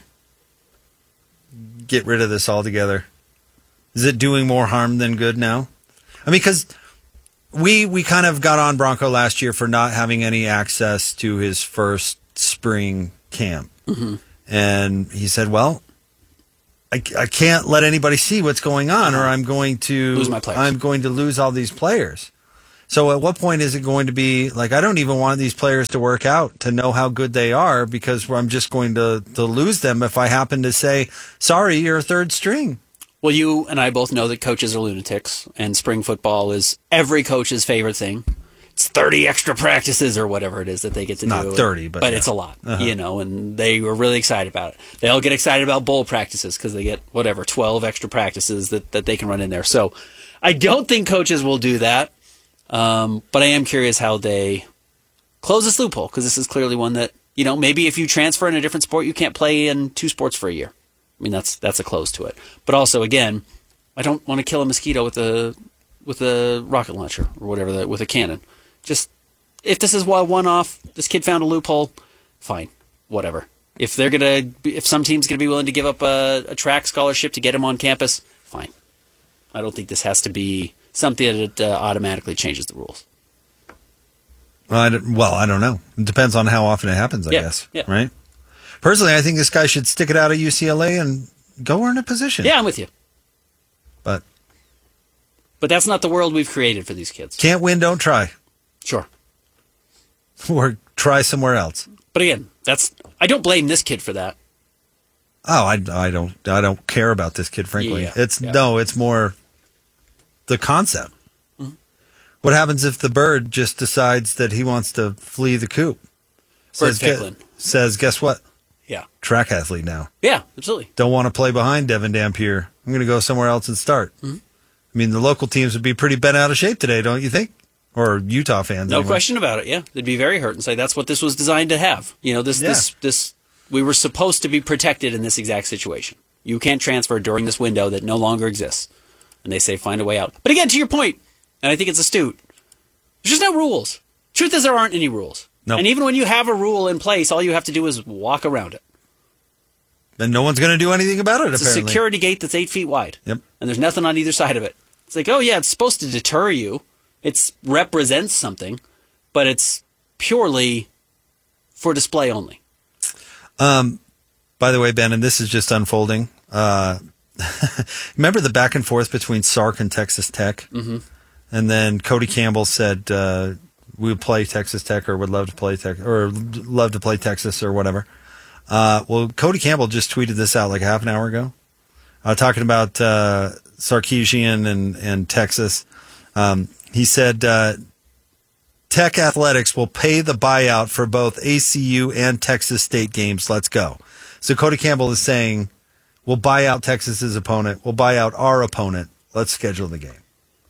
Speaker 1: Get rid of this altogether. Is it doing more harm than good now? I mean, because we kind of got on Bronco last year for not having any access to his first spring camp.
Speaker 2: Mm-hmm.
Speaker 1: And he said, well, I can't let anybody see what's going on, or I'm going to
Speaker 2: lose my players.
Speaker 1: I'm going to lose all these players. So at what point is it going to be like, I don't even want these players to work out to know how good they are, because I'm just going to lose them if I happen to say, sorry, you're a third string.
Speaker 2: Well, you and I both know that coaches are lunatics, and spring football is every coach's favorite thing. It's 30 extra practices or whatever it is that they get to do.
Speaker 1: Not 30, but yeah.
Speaker 2: It's a lot, and they were really excited about it. They all get excited about bowl practices because they get, 12 extra practices that they can run in there. So I don't think coaches will do that, but I am curious how they close this loophole, because this is clearly one that, maybe if you transfer in a different sport, you can't play in 2 sports for a year. I mean, that's a close to it. But also, again, I don't want to kill a mosquito with a rocket launcher or whatever, with a cannon. Just, if this is one-off, this kid found a loophole, fine, whatever. If some team's gonna be willing to give up a track scholarship to get him on campus, fine. I don't think this has to be something that automatically changes the rules.
Speaker 1: Well, I don't know. It depends on how often it happens, I guess.
Speaker 2: Yeah.
Speaker 1: Right? Personally, I think this guy should stick it out at UCLA and go earn a position.
Speaker 2: Yeah, I'm with you.
Speaker 1: But
Speaker 2: that's not the world we've created for these kids.
Speaker 1: Can't win, don't try.
Speaker 2: Sure.
Speaker 1: Or try somewhere else.
Speaker 2: But again, I don't blame this kid for that.
Speaker 1: Oh, I don't care about this kid, frankly.
Speaker 2: Yeah.
Speaker 1: It's more the concept.
Speaker 2: Mm-hmm.
Speaker 1: What happens if the bird just decides that he wants to flee the coop? Says, guess what?
Speaker 2: Yeah.
Speaker 1: Track athlete now.
Speaker 2: Yeah, absolutely.
Speaker 1: Don't want to play behind Devin Dampier. I'm going to go somewhere else and start.
Speaker 2: Mm-hmm.
Speaker 1: I mean, the local teams would be pretty bent out of shape today, don't you think? Or Utah fans.
Speaker 2: No
Speaker 1: anyway.
Speaker 2: question about it, yeah. They'd be very hurt and say that's what this was designed to have. This we were supposed to be protected in this exact situation. You can't transfer during this window that no longer exists. And they say find a way out. But again, to your point, and I think it's astute, there's just no rules. Truth is, there aren't any rules.
Speaker 1: Nope.
Speaker 2: And even when you have a rule in place, all you have to do is walk around it.
Speaker 1: And no one's going to do anything about it,
Speaker 2: It's
Speaker 1: apparently.
Speaker 2: a security gate that's 8 feet wide.
Speaker 1: Yep.
Speaker 2: And there's nothing on either side of it. It's like, oh yeah, it's supposed to deter you. It represents something, but it's purely for display only.
Speaker 1: By the way, Ben, and this is just unfolding. Remember the back and forth between Sark and Texas Tech?
Speaker 2: Mm-hmm.
Speaker 1: And then Cody Campbell said we would play Texas Tech, or would love to play Texas, or whatever. Well, Cody Campbell just tweeted this out like half an hour ago, talking about Sarkisian and Texas. He said Tech Athletics will pay the buyout for both ACU and Texas State games. Let's go. So Cody Campbell is saying, we'll buy out Texas's opponent. We'll buy out our opponent. Let's schedule the game.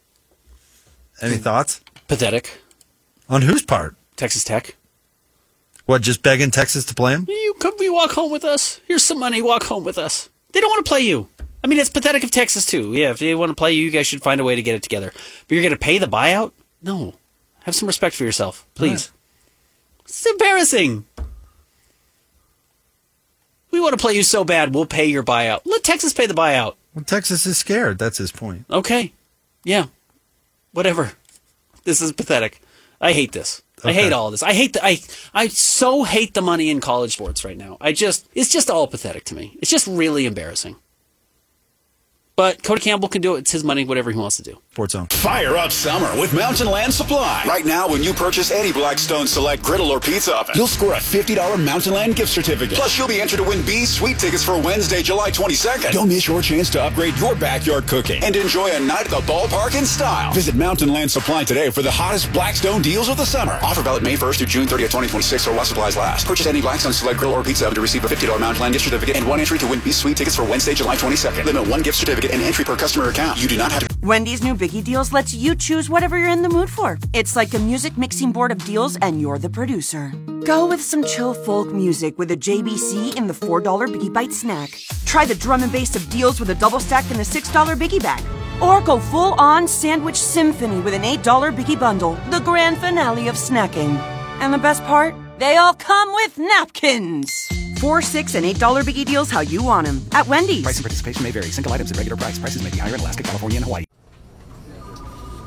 Speaker 1: Any thoughts?
Speaker 2: Pathetic.
Speaker 1: On whose part?
Speaker 2: Texas Tech.
Speaker 1: What, just begging Texas to play him?
Speaker 2: You walk home with us. Here's some money. Walk home with us. They don't want to play you. I mean, it's pathetic of Texas, too. Yeah, if they want to play you, you guys should find a way to get it together. But you're going to pay the buyout? No. Have some respect for yourself, please. Right. It's embarrassing. We want to play you so bad, we'll pay your buyout. Let Texas pay the buyout.
Speaker 1: Well, Texas is scared. That's his point.
Speaker 2: Okay. Yeah. Whatever. This is pathetic. I hate this. Okay. I hate all of this. I so hate the money in college sports right now. It's just all pathetic to me. It's just really embarrassing. But Cody Campbell can do it. It's his money, whatever he wants to do.
Speaker 1: Sports Zone.
Speaker 16: Fire up summer with Mountain Land Supply. Right now, when you purchase any Blackstone Select griddle or pizza oven, you'll score a $50 Mountain Land gift certificate. Plus, you'll be entered to win B's Sweet tickets for Wednesday, July 22nd. Don't miss your chance to upgrade your backyard cooking and enjoy a night at the ballpark in style. Visit Mountain Land Supply today for the hottest Blackstone deals of the summer. Offer valid May 1st through June 30th, 2026, or while supplies last. Purchase any Blackstone Select griddle or pizza oven to receive a $50 Mountain Land gift certificate and one entry to win B's Sweet tickets for Wednesday, July 22nd. Limit one gift certificate and entry per customer account. You do not have to.
Speaker 17: Wendy's new Biggie Deals lets you choose whatever you're in the mood for. It's like a music mixing board of deals, and you're the producer. Go with some chill folk music with a JBC in the $4 Biggie Bite snack. Try the drum and bass of deals with a double stack in the $6 Biggie Bag. Or go full-on sandwich symphony with an $8 Biggie Bundle, the grand finale of snacking. And the best part? They all come with napkins. $4, $6, and $8 Biggie Deals how you want them at Wendy's.
Speaker 10: Price and participation may vary. Single items at regular price. Prices may be higher in Alaska, California, and Hawaii.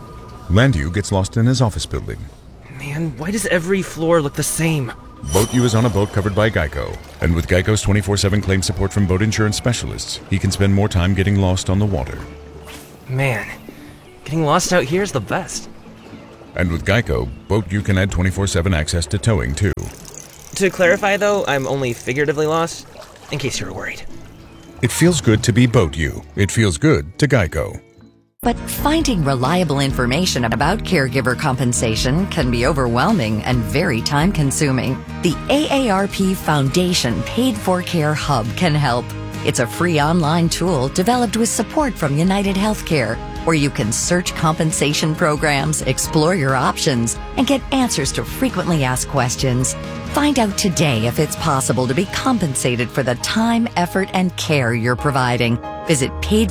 Speaker 11: Landu gets lost in his office building.
Speaker 12: Man, why does every floor look the same?
Speaker 11: Boat U is on a boat covered by Geico. And with Geico's 24/7 claim support from boat insurance specialists, he can spend more time getting lost on the water.
Speaker 12: Man, getting lost out here is the best.
Speaker 11: And with Geico, Boat U can add 24/7 access to towing, too.
Speaker 12: To clarify, though, I'm only figuratively lost, in case you were worried.
Speaker 11: It feels good to be Boat U. It feels good to Geico.
Speaker 18: But finding reliable information about caregiver compensation can be overwhelming and very time-consuming. The AARP Foundation Paid for Care Hub can help. It's a free online tool developed with support from United Healthcare, where you can search compensation programs, explore your options, and get answers to frequently asked questions. Find out today if it's possible to be compensated for the time, effort, and care you're providing. Visit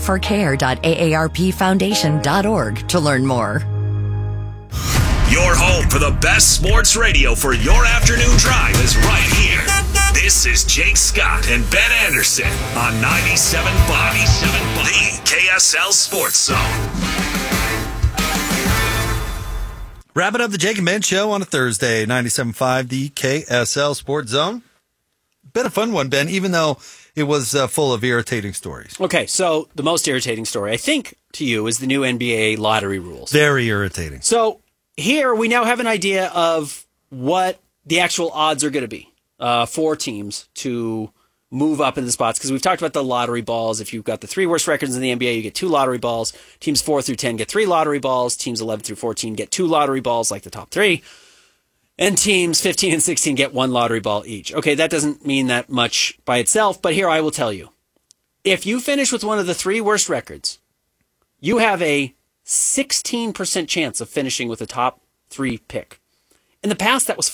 Speaker 18: paidforcare.aarpfoundation.org to learn more.
Speaker 3: Your home for the best sports radio for your afternoon drive is right here. This is Jake Scott and Ben Anderson on 97.5, the KSL Sports Zone.
Speaker 1: Wrapping up the Jake and Ben show on a Thursday, 97.5, the KSL Sports Zone. Been a fun one, Ben, even though it was full of irritating stories.
Speaker 2: Okay, so the most irritating story, I think, to you, is the new NBA lottery rules.
Speaker 1: Very irritating.
Speaker 2: So here we now have an idea of what the actual odds are going to be for teams to move up in the spots, because we've talked about the lottery balls. If you've got the 3 worst records in the NBA, you get 2 lottery balls. Teams 4 through 10 get 3 lottery balls. Teams 11 through 14 get 2 lottery balls, like the top 3. And teams 15 and 16 get 1 lottery ball each. Okay, that doesn't mean that much by itself, but here I will tell you. If you finish with one of the 3 worst records, you have a 16% chance of finishing with a top 3 pick. In the past, that was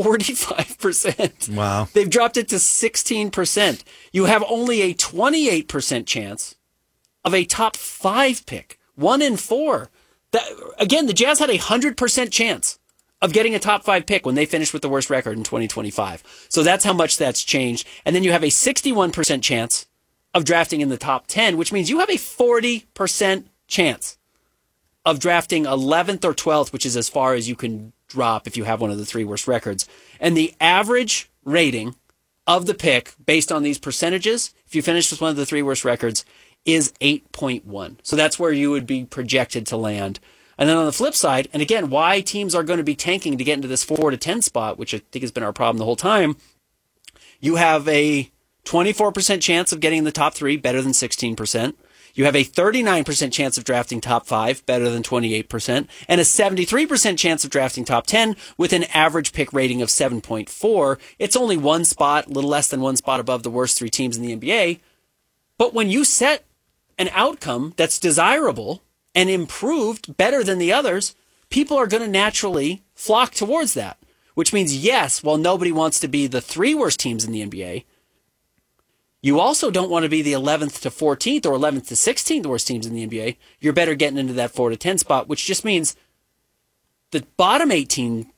Speaker 2: 45%.
Speaker 1: Wow.
Speaker 2: They've dropped it to 16%. You have only a 28% chance of a top 5 pick. 1 in 4. Again, the Jazz had a 100% chance of getting a top 5 pick when they finished with the worst record in 2025. So that's how much that's changed. And then you have a 61% chance of drafting in the top 10, which means you have a 40% chance of drafting 11th or 12th, which is as far as you can drop if you have one of the 3 worst records. And the average rating of the pick based on these percentages, if you finish with one of the 3 worst records, is 8.1. So that's where you would be projected to land. And then on the flip side, and again, why teams are going to be tanking to get into this 4 to 10 spot, which I think has been our problem the whole time, you have a 24% chance of getting in the top 3, better than 16%. You have a 39% chance of drafting top 5, better than 28%, and a 73% chance of drafting top 10 with an average pick rating of 7.4. It's only 1 spot, a little less than 1 spot above the worst 3 teams in the NBA. But when you set an outcome that's desirable and improved better than the others, people are going to naturally flock towards that. Which means, yes, while nobody wants to be the 3 worst teams in the NBA, you also don't want to be the 11th to 14th or 11th to 16th worst teams in the NBA. You're better getting into that 4 to 10 spot, which just means the bottom 8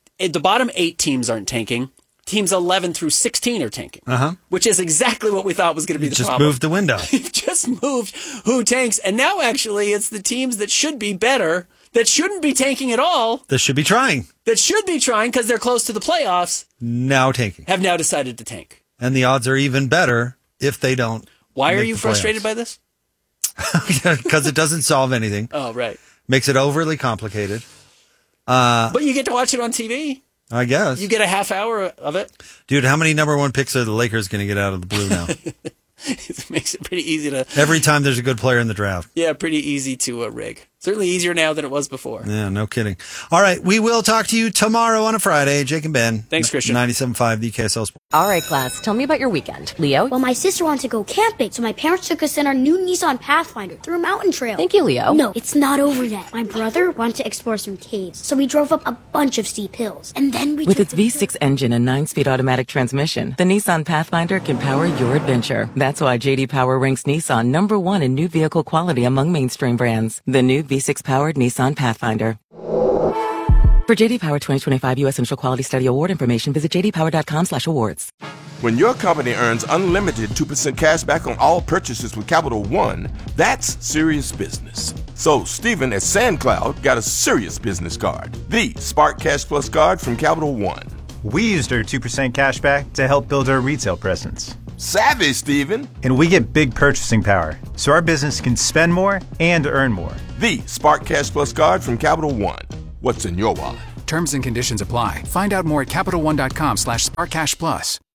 Speaker 2: teams aren't tanking. Teams 11 through 16 are tanking, which is exactly what we thought was going to be the problem.
Speaker 1: Just moved the window.
Speaker 2: You've just moved who tanks. And now actually it's the teams that should be better, that shouldn't be tanking at all.
Speaker 1: That should be trying.
Speaker 2: That should be trying because they're close to the playoffs.
Speaker 1: Now tanking.
Speaker 2: Have now decided to tank.
Speaker 1: And the odds are even better if they don't.
Speaker 2: Why are you frustrated by this?
Speaker 1: Because it doesn't solve anything.
Speaker 2: Oh, right.
Speaker 1: Makes it overly complicated.
Speaker 2: But you get to watch it on TV.
Speaker 1: I guess.
Speaker 2: You get a half hour of it.
Speaker 1: Dude, how many number 1 picks are the Lakers going to get out of the blue now?
Speaker 2: It makes it pretty easy to...
Speaker 1: Every time there's a good player in the draft.
Speaker 2: Yeah, pretty easy to rig. Certainly easier now than it was before.
Speaker 1: Yeah, no kidding. All right, we will talk to you tomorrow on a Friday. Jake and Ben.
Speaker 2: Thanks, Christian.
Speaker 1: 97.5, the KSL Sports.
Speaker 18: All right, class, tell me about your weekend. Leo?
Speaker 19: Well, my sister wanted to go camping, so my parents took us in our new Nissan Pathfinder through a mountain trail.
Speaker 18: Thank you, Leo.
Speaker 19: No, it's not over yet. My brother wanted to explore some caves, so we drove up a bunch of steep hills. And then we
Speaker 20: With its V6 engine and 9-speed automatic transmission, the Nissan Pathfinder can power your adventure. That's why J.D. Power ranks Nissan #1 in new vehicle quality among mainstream brands. The new V6-powered Nissan Pathfinder. For J.D. Power 2025 U.S. Initial Quality Study Award information, visit jdpower.com/awards.
Speaker 21: When your company earns unlimited 2% cash back on all purchases with Capital One, that's serious business. So Stephen at SandCloud got a serious business card, the Spark Cash Plus card from Capital One.
Speaker 22: We used our 2% cash back to help build our retail presence.
Speaker 21: Savvy, Stephen.
Speaker 22: And we get big purchasing power, so our business can spend more and earn more.
Speaker 21: The Spark Cash Plus card from Capital One. What's in your wallet?
Speaker 10: Terms and conditions apply. Find out more at CapitalOne.com/SparkCashPlus.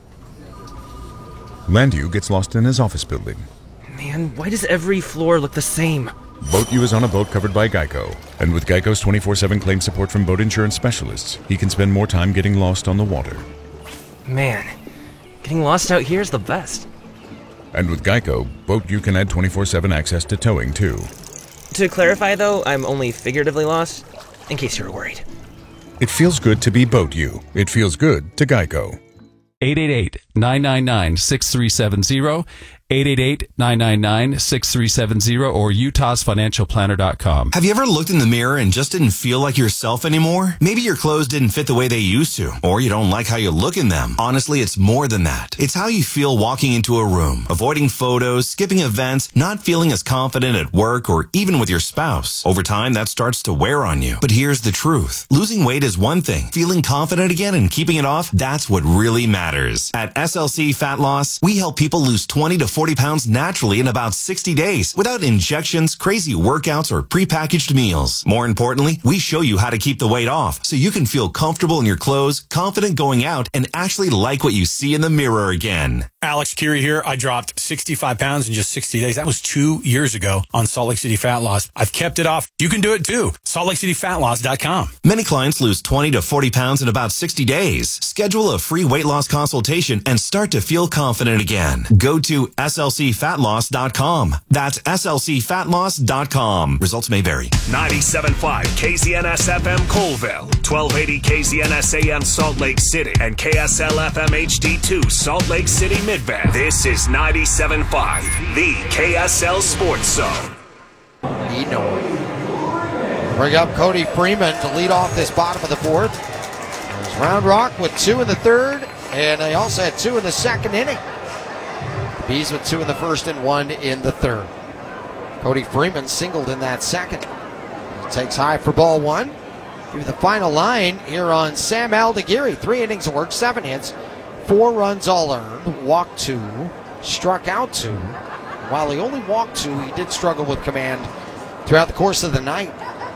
Speaker 11: Landu gets lost in his office building.
Speaker 12: Man, why does every floor look the same?
Speaker 11: Boat U is on a boat covered by Geico. And with Geico's 24/7 claim support from boat insurance specialists, he can spend more time getting lost on the water.
Speaker 12: Man, getting lost out here is the best.
Speaker 11: And with Geico, Boat U can add 24/7 access to towing, too.
Speaker 12: To clarify, though, I'm only figuratively lost, in case you're worried.
Speaker 11: It feels good to be Boat U. It feels good to Geico.
Speaker 23: 888-999-6370, 888-999-6370, or utahsfinancialplanner.com.
Speaker 13: Have you ever looked in the mirror and just didn't feel like yourself anymore? Maybe your clothes didn't fit the way they used to, or you don't like how you look in them. Honestly, it's more than that. It's how you feel walking into a room, avoiding photos, skipping events, not feeling as confident at work or even with your spouse. Over time, that starts to wear on you. But here's the truth. Losing weight is one thing. Feeling confident again and keeping it off, that's what really matters. At SLC Fat Loss, we help people lose 20 to 40 pounds naturally in about 60 days without injections, crazy workouts, or prepackaged meals. More importantly, we show you how to keep the weight off so you can feel comfortable in your clothes, confident going out, and actually like what you see in the mirror again.
Speaker 14: Alex Curie here. I dropped 65 pounds in just 60 days. That was 2 years ago on Salt Lake City Fat Loss. I've kept it off. You can do it too. SaltLakeCityFatLoss.com.
Speaker 13: Many clients lose 20 to 40 pounds in about 60 days. Schedule a free weight loss consultation and start to feel confident again. Go to SLCFatLoss.com. That's SLCFatLoss.com. Results may vary.
Speaker 3: 97.5 KZNS FM Colville, 1280 KZNS AM Salt Lake City, and KSL FM HD2 Salt Lake City Midband. This is 97.5, the KSL Sports Zone.
Speaker 24: Bring up Cody Freeman to lead off this bottom of the fourth. There's Round Rock with 2 in the third, and they also had 2 in the second inning. The Bees with 2 in the first and 1 in the third. Cody Freeman singled in that second. He takes high for ball 1. Give you the final line here on Sam Aldeguerri. 3 innings of work, 7 hits, 4 runs all earned, walked 2, struck out 2. While he only walked 2, he did struggle with command throughout the course of the night.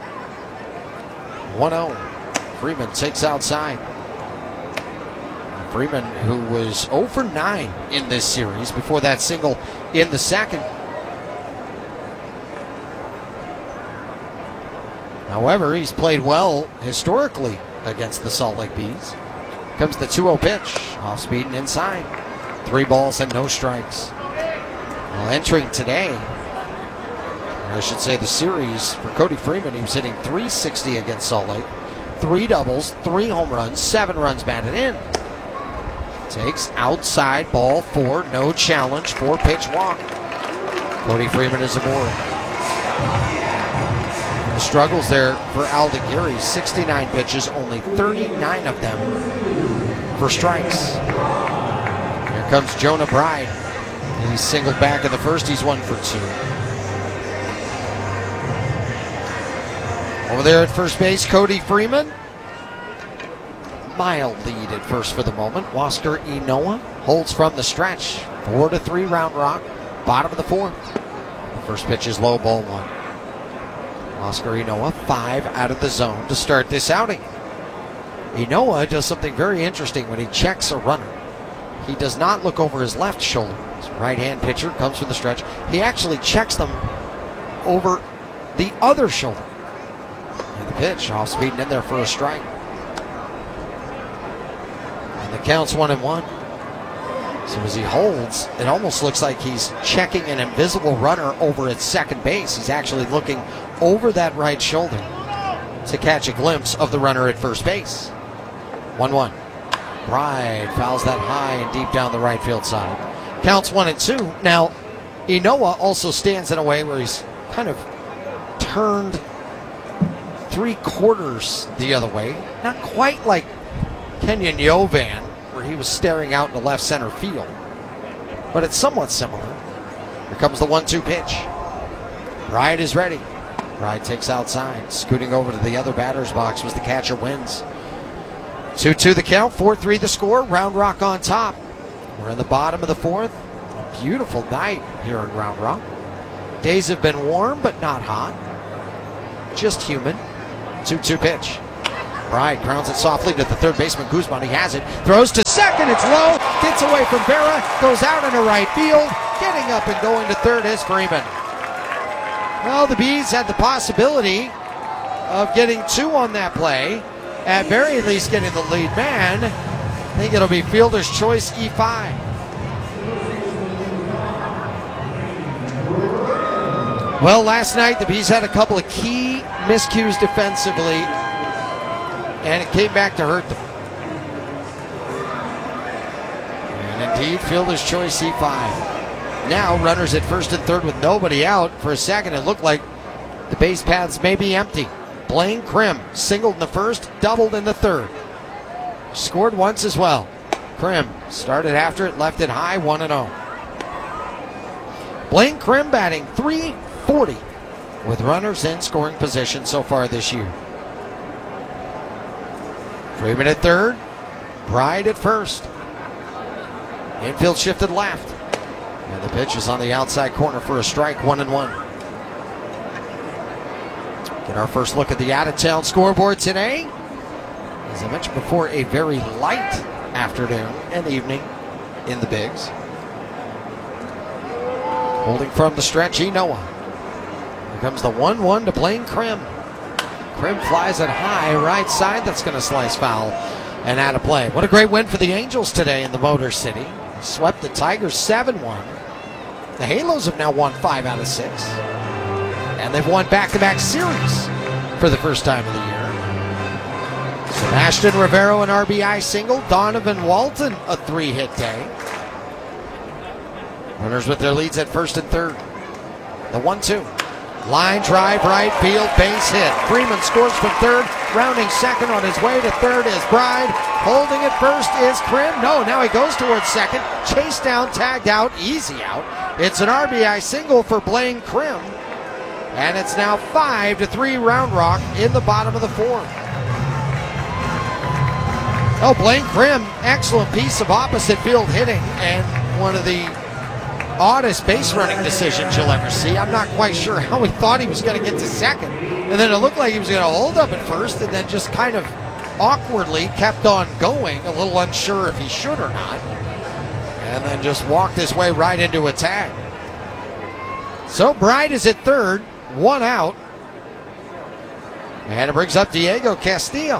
Speaker 24: 1-0. Freeman takes outside. Freeman, who was 0 for 9 in this series before that single in the second. However, he's played well historically against the Salt Lake Bees. Comes the 2-0 pitch, off speed and inside. 3 balls and no strikes. Well, entering today, or I should say the series, for Cody Freeman, he was hitting .360 against Salt Lake. 3 doubles, 3 home runs, 7 runs batted in. Takes outside, ball 4, no challenge, 4-pitch walk. Cody Freeman is aboard. The struggles there for Aldeguerri, 69 pitches, only 39 of them for strikes. Here comes Jonah Bride. He's singled back in the first, he's 1 for 2. Over there at first base, Cody Freeman. Mild lead at first for the moment. Wasker Inoa holds from the stretch. 4-3 Round Rock, bottom of the fourth. The first pitch is low, ball 1. Wasker Inoa 5 out of the zone to start this outing. Inoa does something very interesting when he checks a runner. He does not look over his left shoulder. His right-hand pitcher comes from the stretch. He actually checks them over the other shoulder. And the pitch, off speed and in there for a strike. And the count's 1-1. So as he holds, it almost looks like he's checking an invisible runner over at second base. He's actually looking over that right shoulder to catch a glimpse of the runner at first base. 1-1. Bride fouls that high and deep down the right field side. Counts 1-2. Now, Inoa also stands in a way where he's kind of turned 3/4 the other way. Not quite like Kenyon Yovan, where he was staring out into left center field. But it's somewhat similar. Here comes the 1-2 pitch. Bride is ready. Bride takes outside. Scooting over to the other batter's box was the catcher, Wins. 2-2 the count, 4-3 the score. Round Rock on top. We're in the bottom of the fourth. A beautiful night here in Round Rock. Days have been warm, but not hot. Just humid. 2-2 pitch. Bride grounds it softly to the third baseman, Guzman. He has it. Throws to second. It's low. Gets away from Berra. Goes out into right field. Getting up and going to third is Freeman. Well, the Bees had the possibility of getting 2 on that play. At very least getting the lead man. I think it'll be fielder's choice E5. Well, last night the Bees had a couple of key miscues defensively, and it came back to hurt them. And indeed, fielder's choice E5. Now runners at first and third with nobody out. For a second, it looked like the base paths may be empty. Blaine Krim singled in the first, doubled in the third. Scored once as well. Krim started after it, left it high, 1-0. Blaine Krim batting .340 with runners in scoring position so far this year. Freeman at third, Bride at first. Infield shifted left. And the pitch is on the outside corner for a strike, 1-1. Get our first look at the out-of-town scoreboard today. As I mentioned before, a very light afternoon and evening in the Bigs. Holding from the stretch, Noah. Here comes the 1-1 to Blaine Krim. Krim flies it high, right side. That's going to slice foul and out of play. What a great win for the Angels today in the Motor City. Swept the Tigers 7-1. The Halos have now won 5 out of 6. And they've won back-to-back series for the first time of the year. Sebastian Rivero an RBI single. Donovan Walton a 3-hit day. Runners with their leads at first and third. The 1-2. Line drive, right field, base hit. Freeman scores from third. Rounding second on his way to third is Bride. Holding at first is Krim. No, now he goes towards second. Chased down, tagged out, easy out. It's an RBI single for Blaine Krim. And it's now 5-3 Round Rock in the bottom of the fourth. Oh, Blaine Krim, excellent piece of opposite field hitting and one of the oddest base running decisions you'll ever see. I'm not quite sure how he thought he was going to get to second. And then it looked like he was going to hold up at first and then just kind of awkwardly kept on going, a little unsure if he should or not. And then just walked his way right into a tag. So Bride is at third, 1 out. And it brings up Diego Castillo.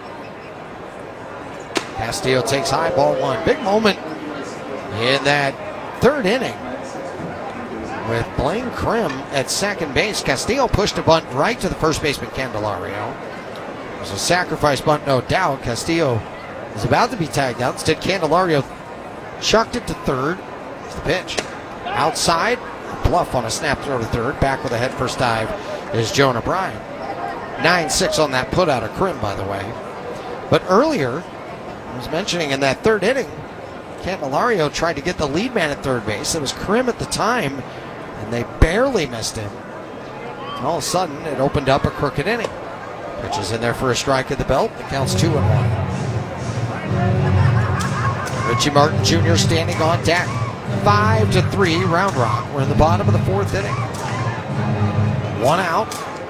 Speaker 24: Castillo takes high, ball 1. Big moment in that third inning with Blaine Krim at second base. Castillo pushed a bunt right to the first baseman, Candelario. It was a sacrifice bunt, no doubt. Castillo is about to be tagged out. Instead, Candelario chucked it to third. It's the pitch. Outside, bluff on a snap throw to third. Back with a head first dive is Jonah Bride. 9-6 on that put out of Krim, by the way. But earlier, I was mentioning in that third inning, Candelario tried to get the lead man at third base. It was Krim at the time, and they barely missed him. And all of a sudden, it opened up a crooked inning. Pitch is in there for a strike at the belt. It counts 2-1. Richie Martin Jr. standing on deck. 5-3 Round Rock. We're in the bottom of the fourth inning. 1 out.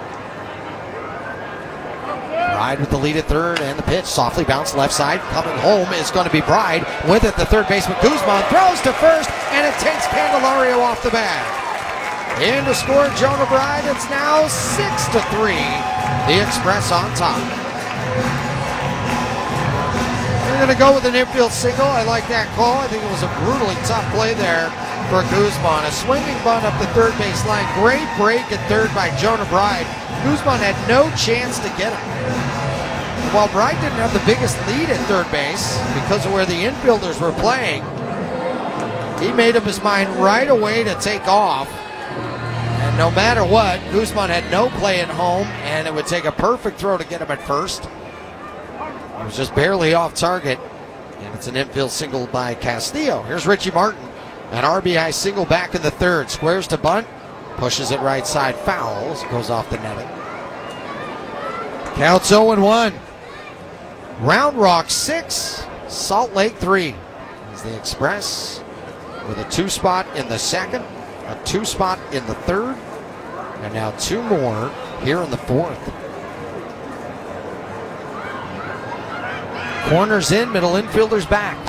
Speaker 24: Bride with the lead at third, and the pitch softly bounced left side. Coming home is going to be Bride. With it, the third baseman Guzman throws to first, and it takes Candelario off the bag. In to score Jonah Bride. It's now 6-3. The Express on top. We're going to go with an infield single. I like that call. I think it was a brutally tough play there for Guzman. A swinging bunt up the third base line. Great break at third by Jonah Bride. Guzman had no chance to get him. While Bride didn't have the biggest lead at third base because of where the infielders were playing, he made up his mind right away to take off. And no matter what, Guzman had no play at home, and it would take a perfect throw to get him at first. He was just barely off target. And it's an infield single by Castillo. Here's Richie Martin. An RBI single back in the third. Squares to bunt. Pushes it right side. Fouls. Goes off the netting. Counts 0-1. Round Rock 6. Salt Lake 3. As the Express with a 2 spot in the second. A 2 spot in the third. And now 2 more here in the fourth. Corners in. Middle infielders back.